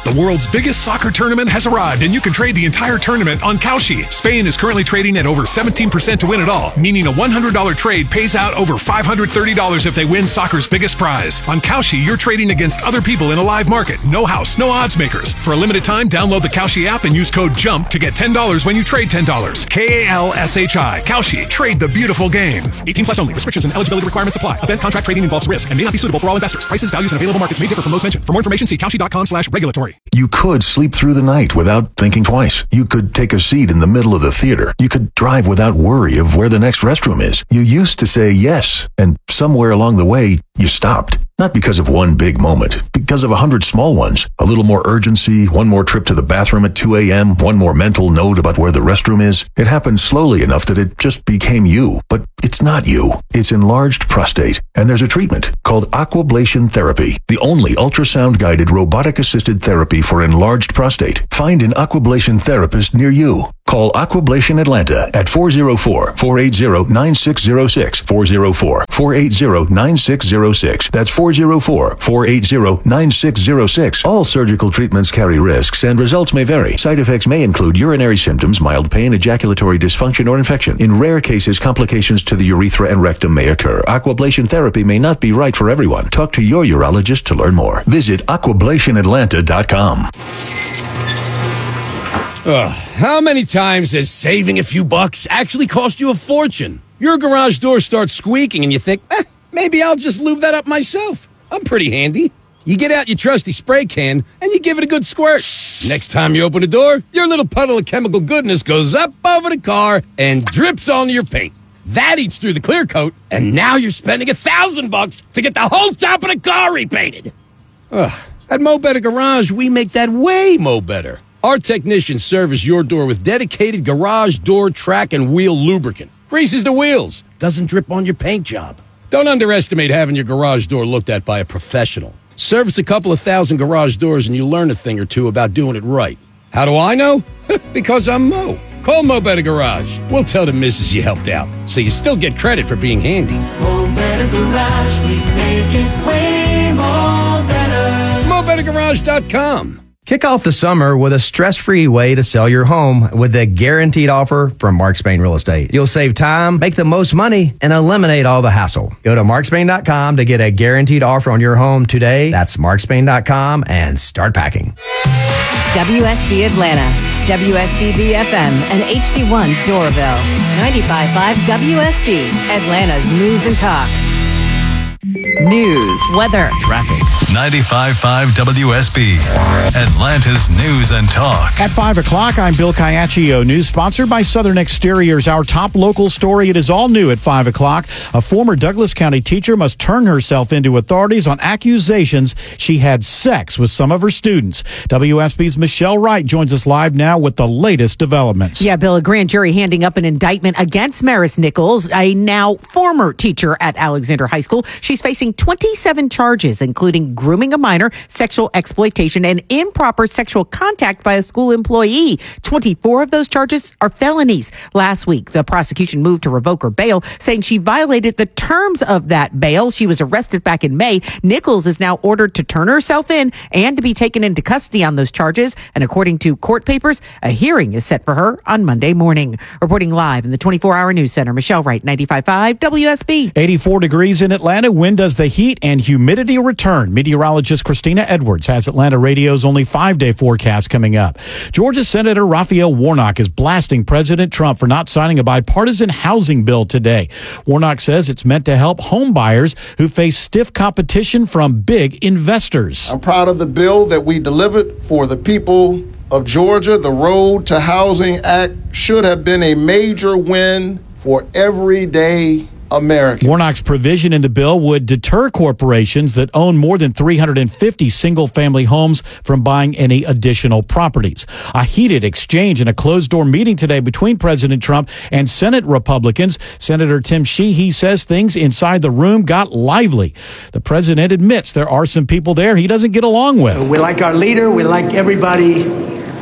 The world's biggest soccer tournament has arrived, and you can trade the entire tournament on Kalshi. Spain is currently trading at over seventeen percent to win it all, meaning a one hundred dollars trade pays out over five hundred thirty dollars if they win soccer's biggest prize. On Kalshi, you're trading against other people in a live market. No house, no odds makers. For a limited time, download the Kalshi app and use code JUMP to get ten dollars when you trade ten dollars. K A L S H I. Kalshi. Trade the beautiful game. eighteen plus only. Restrictions and eligibility requirements apply. Event contract trading involves risk and may not be suitable for all investors. Prices, values, and available markets may differ from those mentioned. For more information, see kalshi.com slash regulatory. You could sleep through the night without thinking twice. You could take a seat in the middle of the theater. You could drive without worry of where the next restroom is. You used to say yes, and somewhere along the way, you stopped. Not because of one big moment, because of a hundred small ones. A little more urgency, one more trip to the bathroom at two a.m., one more mental note about where the restroom is. It happened slowly enough that it just became you. But it's not you. It's enlarged prostate. And there's a treatment called Aquablation Therapy, the only ultrasound-guided robotic-assisted therapy for enlarged prostate. Find an Aquablation therapist near you. Call Aquablation Atlanta at four oh four, four eight zero, nine six zero six, four oh four, four eight zero, nine six zero six. That's four oh four, four eight zero, nine six zero six. All surgical treatments carry risks and results may vary. Side effects may include urinary symptoms, mild pain, ejaculatory dysfunction, or infection. In rare cases, complications to the urethra and rectum may occur. Aquablation therapy may not be right for everyone. Talk to your urologist to learn more. Visit aquablation atlanta dot com. Ugh, how many times has saving a few bucks actually cost you a fortune? Your garage door starts squeaking and you think, eh, maybe I'll just lube that up myself. I'm pretty handy. You get out your trusty spray can and you give it a good squirt. Next time you open the door, your little puddle of chemical goodness goes up over the car and drips onto your paint. That eats through the clear coat, and now you're spending a thousand bucks to get the whole top of the car repainted. Ugh, at Mo Better Garage, we make that way mo better. Our technicians service your door with dedicated garage door track and wheel lubricant. Greases the wheels, doesn't drip on your paint job. Don't underestimate having your garage door looked at by a professional. Service a couple of thousand garage doors and you learn a thing or two about doing it right. How do I know? Because I'm Mo. Call Mo Better Garage. We'll tell the missus you helped out, so you still get credit for being handy. Mo Better Garage, we make it way more better. Mo Better Garage dot com. Kick off the summer with a stress-free way to sell your home with the guaranteed offer from Mark Spain Real Estate. You'll save time, make the most money, and eliminate all the hassle. Go to mark spain dot com to get a guaranteed offer on your home today. That's mark spain dot com and start packing. W S B Atlanta, W S B B F M, and H D one Doraville. ninety-five point five W S B, Atlanta's news and talk. News, weather, traffic. ninety-five point five W S B, Atlanta's news and talk. At five o'clock, I'm Bill Caiaccio. News sponsored by Southern Exteriors. Our top local story, it is all new at five o'clock. A former Douglas County teacher must turn herself into authorities on accusations she had sex with some of her students. W S B's Michelle Wright joins us live now with the latest developments. Yeah, Bill, a grand jury handing up an indictment against Maris Nichols, a now former teacher at Alexander High School. She's facing twenty-seven charges, including grooming a minor, sexual exploitation, and improper sexual contact by a school employee. twenty-four of those charges are felonies. Last week, the prosecution moved to revoke her bail, saying she violated the terms of that bail. She was arrested back in May. Nichols is now ordered to turn herself in and to be taken into custody on those charges. And according to court papers, a hearing is set for her on Monday morning. Reporting live in the twenty-four hour news center, Michelle Wright, ninety-five point five W S B. eighty-four degrees in Atlanta. When does the heat and humidity return? Meteorologist Christina Edwards has Atlanta Radio's only five-day forecast coming up. Georgia Senator Raphael Warnock is blasting President Trump for not signing a bipartisan housing bill today. Warnock says it's meant to help home buyers who face stiff competition from big investors. I'm proud of the bill that we delivered for the people of Georgia. The Road to Housing Act should have been a major win for everyday Americans. Warnock's provision in the bill would deter corporations that own more than three hundred fifty single-family homes from buying any additional properties. A heated exchange in a closed-door meeting today between President Trump and Senate Republicans. Senator Tim Sheehy says things inside the room got lively. The president admits there are some people there he doesn't get along with. We like our leader. We like everybody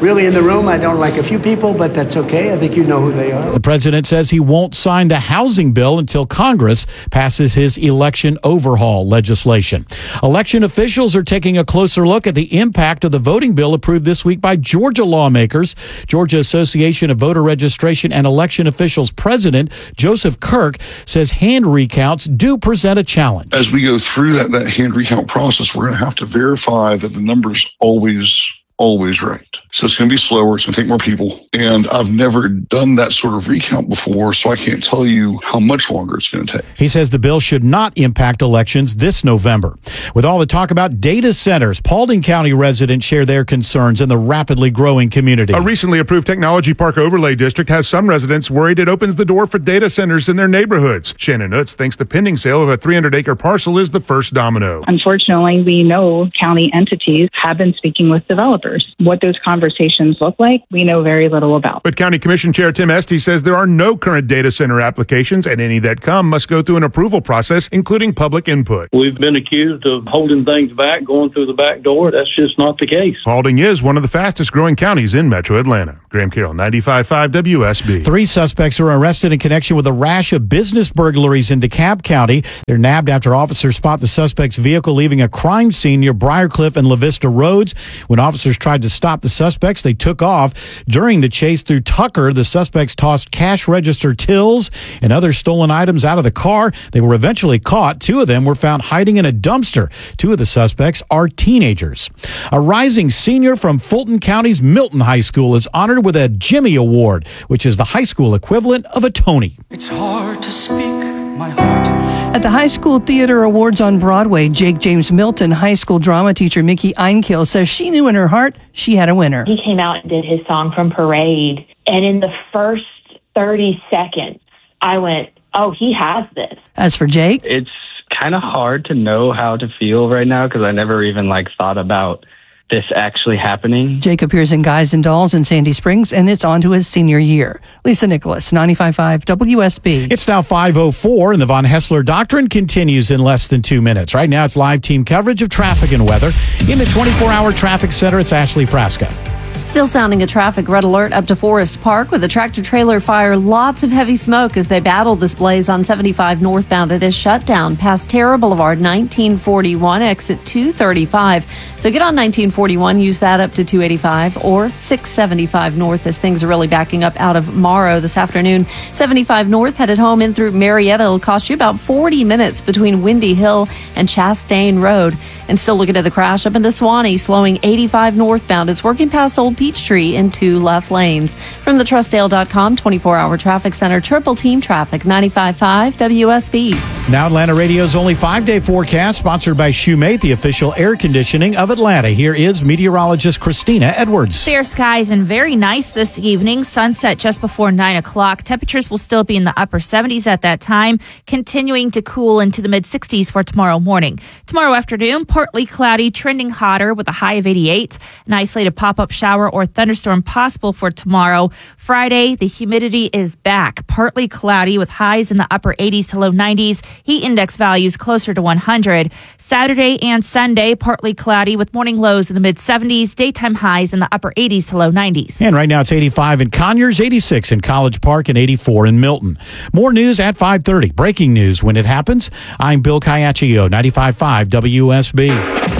really in the room. I don't like a few people, but that's okay. I think you know who they are. The president says he won't sign the housing bill until Congress passes his election overhaul legislation. Election officials are taking a closer look at the impact of the voting bill approved this week by Georgia lawmakers. Georgia Association of Voter Registration and Election Officials President Joseph Kirk says hand recounts do present a challenge. As we go through that, that hand recount process, we're going to have to verify that the number's always always right. So it's going to be slower. It's going to take more people. And I've never done that sort of recount before, so I can't tell you how much longer it's going to take. He says the bill should not impact elections this November. With all the talk about data centers, Paulding County residents share their concerns in the rapidly growing community. A recently approved Technology Park Overlay District has some residents worried it opens the door for data centers in their neighborhoods. Shannon Utz thinks the pending sale of a three hundred acre parcel is the first domino. Unfortunately, we know county entities have been speaking with developers. What those conversations look like, we know very little about. But County Commission Chair Tim Esty says there are no current data center applications, and any that come must go through an approval process, including public input. We've been accused of holding things back, going through the back door. That's just not the case. Paulding is one of the fastest growing counties in Metro Atlanta. Graham Carroll, ninety-five point five W S B. Three suspects are arrested in connection with a rash of business burglaries in DeKalb County. They're nabbed after officers spot the suspect's vehicle leaving a crime scene near Briarcliff and La Vista Roads. When officers tried to stop the suspects, they took off. During the chase through Tucker, the suspects tossed cash register tills and other stolen items out of the car. They were eventually caught. Two of them were found hiding in a dumpster. Two of the suspects are teenagers. A rising senior from Fulton County's Milton High School is honored with a Jimmy Award, which is the high school equivalent of a Tony. It's hard to speak my heart. At the High School Theater Awards on Broadway, Jake James Milton high school drama teacher Mickey Einkill says she knew in her heart she had a winner. He came out and did his song from Parade, and in the first thirty seconds, I went, oh, he has this. As for Jake, it's kind of hard to know how to feel right now because I never even like thought about this actually happening. Jake appears in Guys and Dolls in Sandy Springs, and it's on to his senior year. Lisa Nicholas, ninety-five point five W S B. It's now five oh four, and the Von Hessler Doctrine continues in less than two minutes. Right now, it's live team coverage of traffic and weather. In the twenty-four hour traffic center, it's Ashley Frasca. Still sounding a traffic red alert up to Forest Park with a tractor-trailer fire. Lots of heavy smoke as they battle this blaze on seventy-five northbound. It is shut down past Terra Boulevard, nineteen forty-one, exit two thirty-five. So get on nineteen forty-one, use that up to two eighty-five or six seventy-five north as things are really backing up out of Morrow this afternoon. seventy-five north headed home in through Marietta. It'll cost you about forty minutes between Windy Hill and Chastain Road. And still looking at the crash up into Swanee, slowing eighty-five northbound. It's working past Old Peachtree in two left lanes. From the trustdale dot com twenty-four hour traffic center, triple team traffic, ninety-five point five W S B. Now Atlanta Radio's only five-day forecast, sponsored by Shoemate, the official air conditioning of Atlanta. Here is meteorologist Christina Edwards. Fair skies and very nice this evening. Sunset just before nine o'clock. Temperatures will still be in the upper seventies at that time, continuing to cool into the mid-sixties for tomorrow morning. Tomorrow afternoon, partly cloudy, trending hotter with a high of eighty-eight. An isolated pop-up shower or thunderstorm possible for tomorrow. Friday, the humidity is back. Partly cloudy with highs in the upper eighties to low nineties. Heat index values closer to one hundred. Saturday and Sunday, partly cloudy with morning lows in the mid-seventies. Daytime highs in the upper eighties to low nineties. And right now it's eighty-five in Conyers, eighty-six in College Park, and eighty-four in Milton. More news at five thirty. Breaking news when it happens. I'm Bill Caiaccio, ninety-five point five W S B.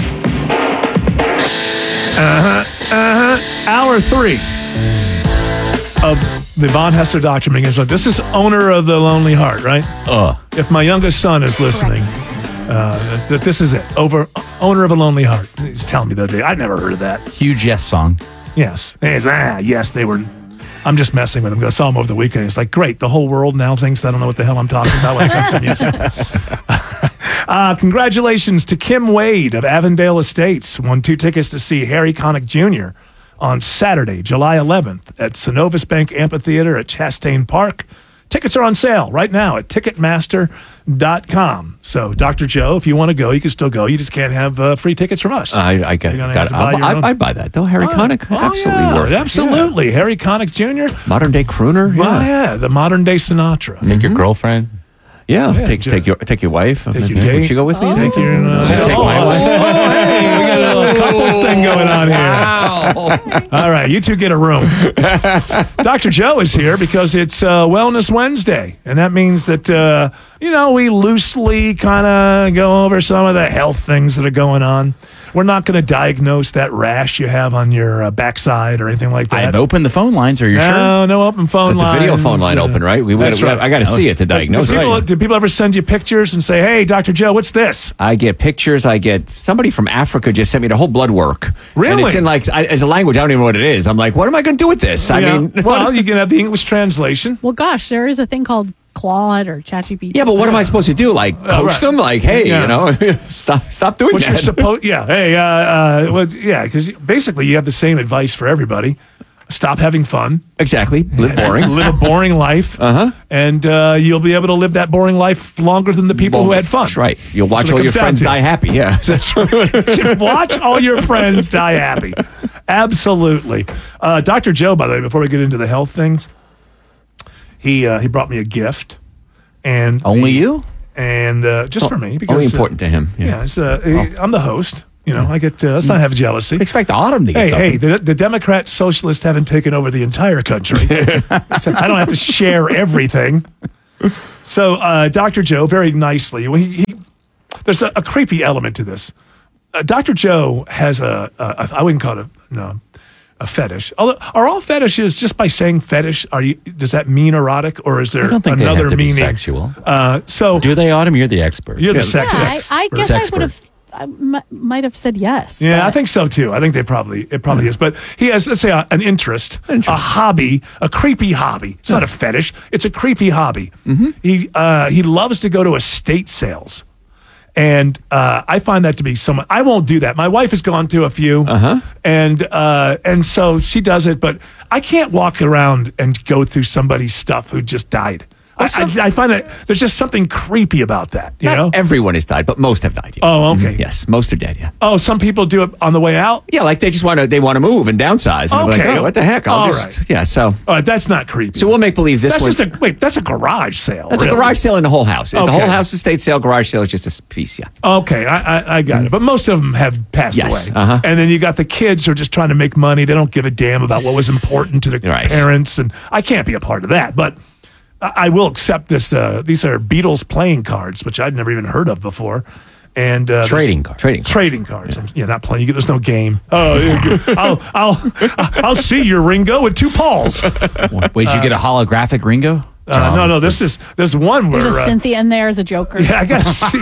Uh-huh, uh-huh. Hour three of the Von Hessler Doctrine begins. This is owner of the Lonely Heart, right? Uh. If my youngest son is listening, uh, that this is it. Over owner of a Lonely Heart. He's telling me the other day. I'd never heard of that. Huge Yes song. Yes. Yes, ah, yes, they were. I'm just messing with them. I saw them over the weekend. It's like, great. The whole world now thinks I don't know what the hell I'm talking about when it comes to music. Uh, congratulations to Kim Wade of Avondale Estates. Won two tickets to see Harry Connick Junior on Saturday, July eleventh at Synovus Bank Amphitheater at Chastain Park. Tickets are on sale right now at ticketmaster dot com. So, Doctor Joe, if you want to go, you can still go. You just can't have uh, free tickets from us. I, I get, got it. I'd, I'd buy that, though. Harry oh, Connick, oh, absolutely yeah, worth it. Absolutely. Yeah. Harry Connick Junior Modern day crooner. Well, yeah. yeah, the modern day Sinatra. Take mm-hmm. your girlfriend. Yeah, yeah, take take your take your wife. Take your Would she go with me? Oh. Take your uh, take oh, my wife. Oh, hey, we got a little a couples thing going on here. Wow. All right, you two get a room. Doctor Joe is here because it's uh, Wellness Wednesday, and that means that, uh, you know, we loosely kind of go over some of the health things that are going on. We're not going to diagnose that rash you have on your uh, backside or anything like that. I've opened the phone lines. Are you no, sure? No, no open phone But lines. the video phone line uh, open, right? We, that's we, right. I got to see it to diagnose do people, it. do people ever send you pictures and say, hey, Doctor Joe, what's this? I get pictures. I get somebody from Africa just sent me the whole blood work. Really? And it's in like, I, as a language, I don't even know what it is. I'm like, what am I going to do with this? I Yeah. mean, well, you can have the English translation. Well, gosh, there is a thing called Claude or ChatGPT. yeah, but what am I supposed to do? Like, coach right. them? Like, hey, Yeah. you know, stop stop doing What that. you're supposed, yeah, hey, uh, uh, well, yeah, because basically you have the same advice for everybody. Stop having fun. Exactly. Live boring. Live a boring life. Uh-huh. And uh, you'll be able to live that boring life longer than the people Well, who had fun. That's right. You'll watch That's what all it your comes down friends to. die happy. Yeah. That's right. Watch all your friends die happy. Absolutely. Uh, Doctor Joe, by the way, before we get into the health things, he uh, he brought me a gift. And Only you? And uh, just for me. Because, Only important uh, to him. Yeah, Yeah. it's, uh, I'm the host. You know, I get, uh, let's not have jealousy. Expect Autumn to get Hey, something. hey, the, the Democrat socialists haven't taken over the entire country. So I don't have to share everything. So, uh, Doctor Joe, very nicely, he, he, there's a, a creepy element to this. Uh, Doctor Joe has a, a, a, I wouldn't call it a, no, a fetish. Although, are all fetishes, just by saying fetish, are you, does that mean erotic, or is there I don't think they another have to be meaning? sexual. Uh, so, Do they, Autumn? You're the expert. you're the Yeah, sex I, ex- I guess I expert. would have, I m- might have said yes. Yeah, but- I think so too. I think they probably it probably is. But he has, let's say, a, an interest, a hobby, a creepy hobby. It's not a fetish; it's a creepy hobby. He uh, he loves to go to estate sales, and uh, I find that to be somewhat. I won't do that. My wife has gone to a few, uh-huh. and uh, and so she does it. But I can't walk around and go through somebody's stuff who just died. I, I, I find that there's just something creepy about that. You Not know? everyone has died, but most have died. Yeah. Oh, okay. Mhm. Yes, most are dead. Yeah. Oh, some people do it on the way out. Yeah, like they just want to they want to move and downsize. And they're Okay. like, oh, what the heck? I'll All just right. yeah. So All right, that's not creepy. so we'll make believe this that's was just a wait. That's a garage sale. that's really. a garage sale in the whole house. If The Okay. whole house estate sale, garage sale is just a s- piece. Yeah. Okay, I, I, I got it. But most of them have passed Yes, away. uh-huh. And then you got the kids who are just trying to make money. They don't give a damn about what was important to the Right. parents, and I can't be a part of that. But I, I will accept this. Uh, these are Beatles playing cards, which I'd never even heard of before. And uh, Trading there's- cards. Trading cards. Trading cards. Yeah, yeah not playing. You get, there's no game. Oh, yeah, I'll, I'll, I'll see your Ringo with two Pauls. Uh, Wait, did you get a holographic Ringo? no, no. This is there's one where There's a uh, Cynthia in there as a Joker. Yeah, I gotta see.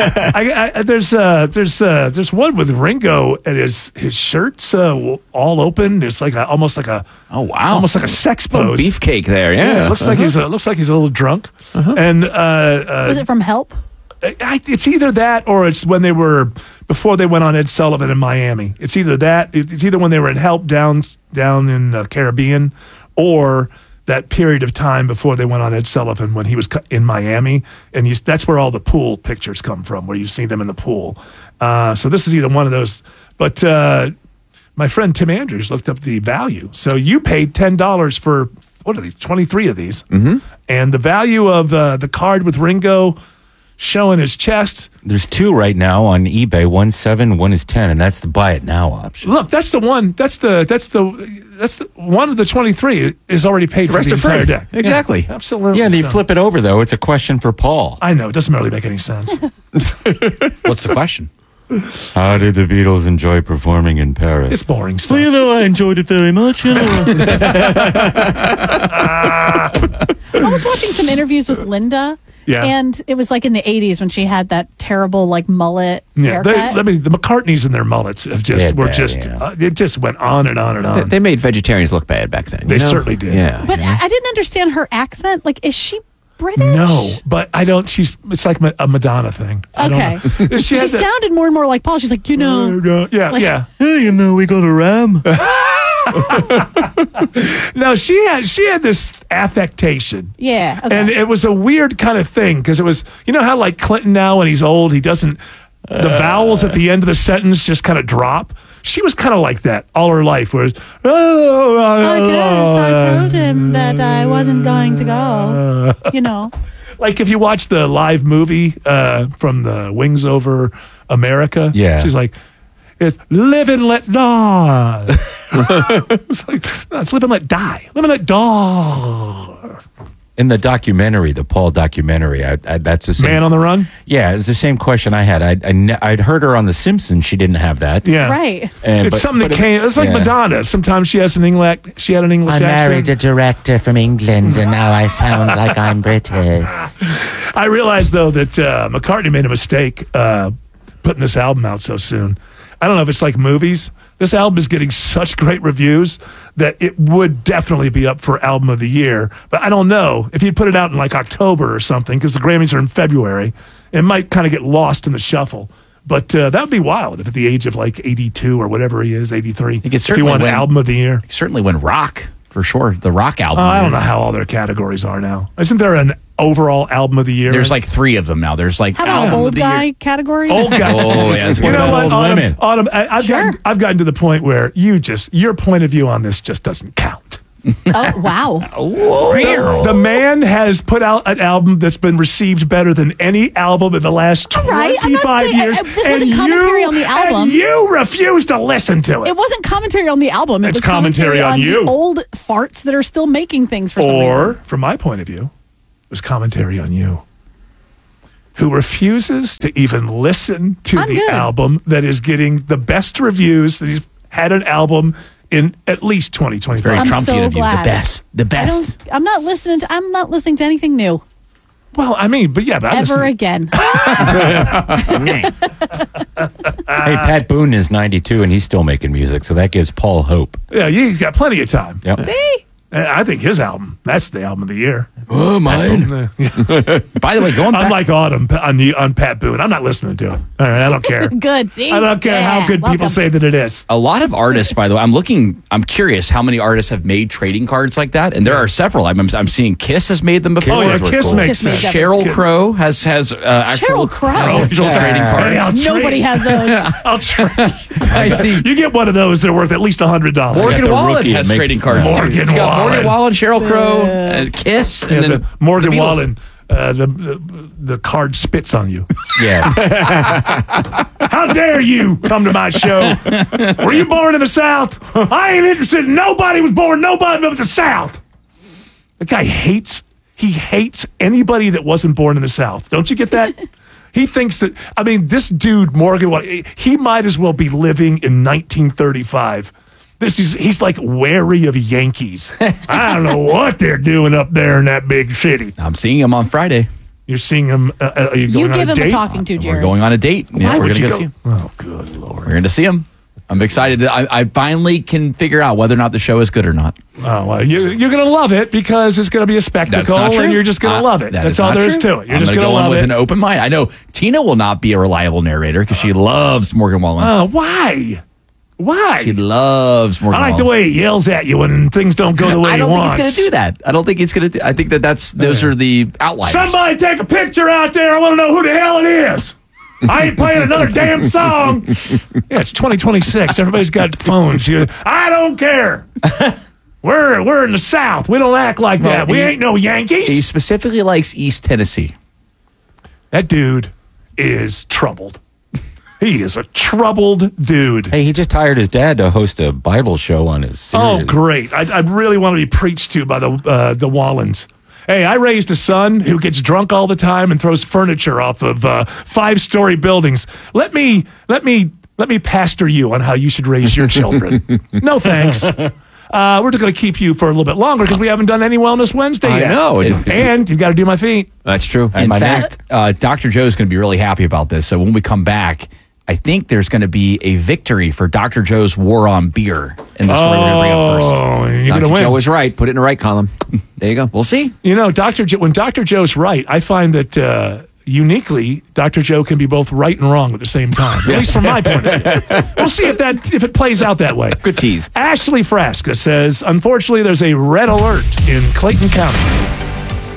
I, I, there's uh, there's uh, there's one with Ringo and his his shirts uh, all open. It's like a, almost like a Oh wow, almost like a sex Little pose. beefcake there. Yeah. it looks like he's a, looks like he's a little drunk. And uh, uh, Was it from Help? I, it's either that or it's when they were before they went on Ed Sullivan in Miami. It's either that. It's either when they were in Help down down in the Caribbean, or that period of time before they went on Ed Sullivan when he was cu- in Miami, and you, that's where all the pool pictures come from, where you see them in the pool. Uh, so this is either one of those. But uh, my friend Tim Andrews looked up the value. So you paid ten dollars for what are these? Twenty-three of these, mm-hmm. and the value of uh, the card with Ringo showing his chest. There's two right now on eBay. One's seven, one is ten, and that's the buy it now option. Look, that's the one. That's the that's the that's the one of the twenty-three is already paid The for rest the are free. entire deck. Exactly. Yeah, absolutely. Yeah, and you So- flip it over though. It's a question for Paul. I know it doesn't really make any sense. What's the question? How did the Beatles enjoy performing in Paris? It's boring stuff. Well, you know, I enjoyed it very much. You know. I was watching some interviews with Linda. Yeah. And it was like in the eighties when she had that terrible like mullet Yeah, haircut. they, let me. The McCartneys and their mullets have just They're were bad, just. yeah. Uh, it just went on and on and They, on. they made vegetarians look bad back then. you They know? certainly did. Yeah. but I, I didn't understand her accent. Like, is she British? No, but I don't. She's. It's like ma- a Madonna thing. I don't Okay. know. She, She has that- sounded more and more like Paul. She's like, you know. Yeah, Like- yeah. Hey, you know, we got a ram. No, she had she had this affectation. Yeah. Okay. And it was a weird kind of thing because it was, you know how like Clinton now when he's old, he doesn't, the vowels at the end of the sentence just kind of drop. She was kind of like that all her life. Where, oh, I guess I told him that I wasn't going to go. You know. like if you watch the live movie uh, from the Wings Over America, Yeah. she's like, It's live and let die. It's like, no, it's live and let die. Live and let die. In the documentary, the Paul documentary, I, I, that's the same. Man on the Run? Yeah, it's the same question I had. I'd, I ne- I'd heard her on The Simpsons. She didn't have that. Yeah. Right. And, it's but- something but that it- came. It's like yeah. Madonna. Sometimes she has an English. She had an English I married accent. a director from England, and now I sound like I'm British. I realized though that uh, McCartney made a mistake uh, putting this album out so soon. I don't know if it's like movies. This album is getting such great reviews that it would definitely be up for album of the year. But I don't know if you put it out in like October or something, because the Grammys are in February. It might kind of get lost in the shuffle. But uh, that would be wild if at the age of like eighty-two or whatever he is, eighty-three, He could if he certainly won win album of the year. He certainly win rock for sure. The rock album. Uh, I don't know how all their categories are now. Isn't there an overall album of the year? There's like three of them now. There's like How about album old of the guy year. category? Old guy. Oh, yeah, that's You one know of what, those. Autumn? women. Autumn, I, I've, Sure. gotten, I've gotten to the point where you just, your point of view on this just doesn't count. Oh, wow. The, the man has put out an album that's been received better than any album in the last right, I'm not twenty-five saying- years. I- I- this wasn't and commentary you, on the album. And you refuse to listen to it. It wasn't commentary on the album. It It's was commentary on the you. old farts that are still making things for some Or, reason. from my point of view, it was commentary on you, who refuses to even listen to I'm the good. album that is getting the best reviews that he's had an album in at least twenty twenty-five. Very I'm Trumpian so of you. glad. The best. The I best. don't, I'm not listening to. I'm not listening to anything new Well, I mean, but yeah, but I'm ever listening- again. Hey, Pat Boone is ninety-two, and he's still making music, so that gives Paul hope. Yeah, he's got plenty of time. Yep. See? And I think his album, that's the album of the year. Oh, mine. By the way, going I'm back. like Autumn on, the, on Pat Boone. I'm not listening to him. All right, I don't care. Good. See? I don't care Yeah, how good people welcome. say that it is. A lot of artists, by the way, I'm looking, I'm curious how many artists have made trading cards like that. And there are several. I'm, I'm seeing Kiss has made them before. Oh, yeah, Kisses were Kiss cool. makes Kiss sense. made Cheryl Kiss- Crow has has uh, actual, Sheryl Crow? has actual Yeah. trading Hey, I'll cards. trade- Nobody has those. I'll trade. I see. You get one of those, they're worth at least one hundred dollars. Morgan the Wallen rookie has and make- trading cards. Morgan you got Morgan Wallen. Wallen, Cheryl Crow, uh, Kiss, and Yeah, then the Morgan the Beatles. Wallen, uh, the, the the card spits on you. Yeah. How dare you come to my show? Were you born in the South? I ain't interested in nobody was born, nobody but the South. The guy hates, he hates anybody that wasn't born in the South. Don't you get that? He thinks that, I mean, this dude, Morgan, Wallen, he might as well be living in nineteen thirty-five. This is, he's like wary of Yankees. I don't know what they're doing up there in that big city. I'm seeing him on Friday. You're seeing him, uh, uh, are you You going on give a him date? a talking to, We're Jared. going on a date. Yeah, Why we're would gonna you go, go? see him. Oh, good Lord. We're going to see him. I'm excited. I, I finally can figure out whether or not the show is good or not. Oh, well, you, you're going to love it because it's going to be a spectacle That's not true. and you're just going to Uh, love it. that That's is all not there is true. to it. You're I'm just gonna going to go in love with it. an open mind. I know Tina will not be a reliable narrator because she loves Morgan Wallen. Oh, why? Why? She loves Morgan I like the Wallen. way he yells at you when things don't go the way I he don't think wants. he's going to do that. I don't think he's going to do. I think that that's those are the outliers. Somebody take a picture out there. I want to know who the hell it is. I ain't playing another damn song. Yeah, it's twenty twenty-six. Everybody's got phones. You- I don't care. We're we're in the South. We don't act like Well, that. We he- ain't no Yankees. He specifically likes East Tennessee. That dude is troubled. He is a troubled dude. Hey, he just hired his dad to host a Bible show on his series. Oh, great! I, I really want to be preached to by the uh, the Wallens. Hey, I raised a son who gets drunk all the time and throws furniture off of uh, five story buildings. Let me let me let me pastor you on how you should raise your children. No thanks. Uh, we're just going to keep you for a little bit longer because we haven't done any Wellness Wednesday I yet. know. And you've got to do my feet. That's true. In fact, uh, Doctor Joe's going to be really happy about this. So when we come back, I think there's going to be a victory for Doctor Joe's war on beer in the story we're going to bring up first. Oh, you're going to Doctor win. Joe was right. Put it in the right column. There you go. We'll see. You know, Doctor Jo- when Doctor Joe's right, I find that uh, uniquely, Doctor Joe can be both right and wrong at the same time. At least from my point of view. We'll see if that if it plays out that way. Good tease. Ashley Frasca says, unfortunately, there's a red alert in Clayton County.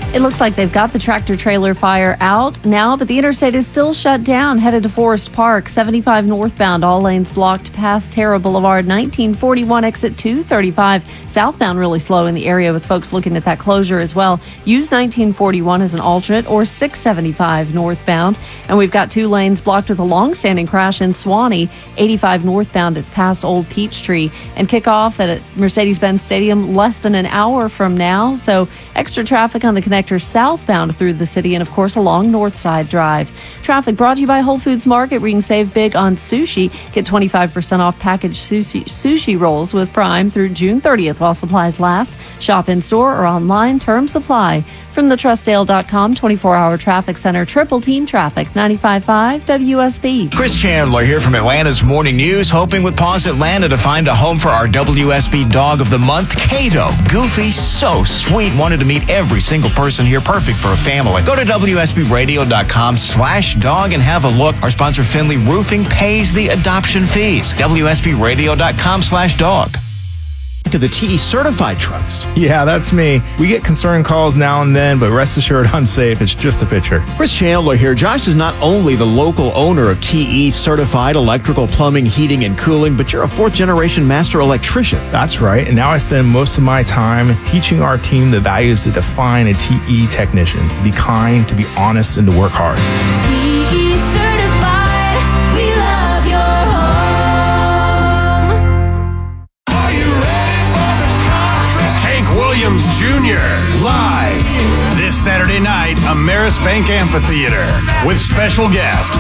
It looks like they've got the tractor trailer fire out now, but the interstate is still shut down, headed to Forest Park, seventy-five northbound, all lanes blocked past Terra Boulevard, nineteen forty-one exit two thirty-five. Southbound really slow in the area with folks looking at that closure as well. Use nineteen forty-one as an alternate or six seventy-five northbound. And we've got two lanes blocked with a long-standing crash in Swanee, eighty-five northbound. It's past Old Peachtree. And kickoff at Mercedes-Benz Stadium less than an hour from now. So extra traffic on the connector southbound through the city and, of course, along Northside Drive. Traffic brought to you by Whole Foods Market, where you can save big on sushi. Get twenty-five percent off packaged sushi, sushi rolls with Prime through June thirtieth while supplies last. Shop in-store or online. Terms apply. From the Trustdale dot com twenty-four hour traffic center, Triple Team Traffic, ninety-five point five W S B. Chris Chandler here from Atlanta's Morning News, hoping with Paws Atlanta to find a home for our W S B Dog of the Month, Kato. Goofy, so sweet, wanted to meet every single person here, perfect for a family. Go to W S B radio dot com slash dog and have a look. Our sponsor, Finley Roofing, pays the adoption fees. W S B radio dot com slash dog. To the T E certified trucks. Yeah, that's me. We get concerned calls now and then, but rest assured I'm safe. It's just a picture. Chris Chandler here. Josh is not only the local owner of T E certified electrical, plumbing, heating, and cooling, but you're a fourth generation master electrician. That's right. And now I spend most of my time teaching our team the values that define a T E technician. To be kind, to be honest, and to work hard. T E certified, we love your home. Are you ready for the country? Hank Williams Junior live this Saturday night, Ameris Bank Amphitheater with special guest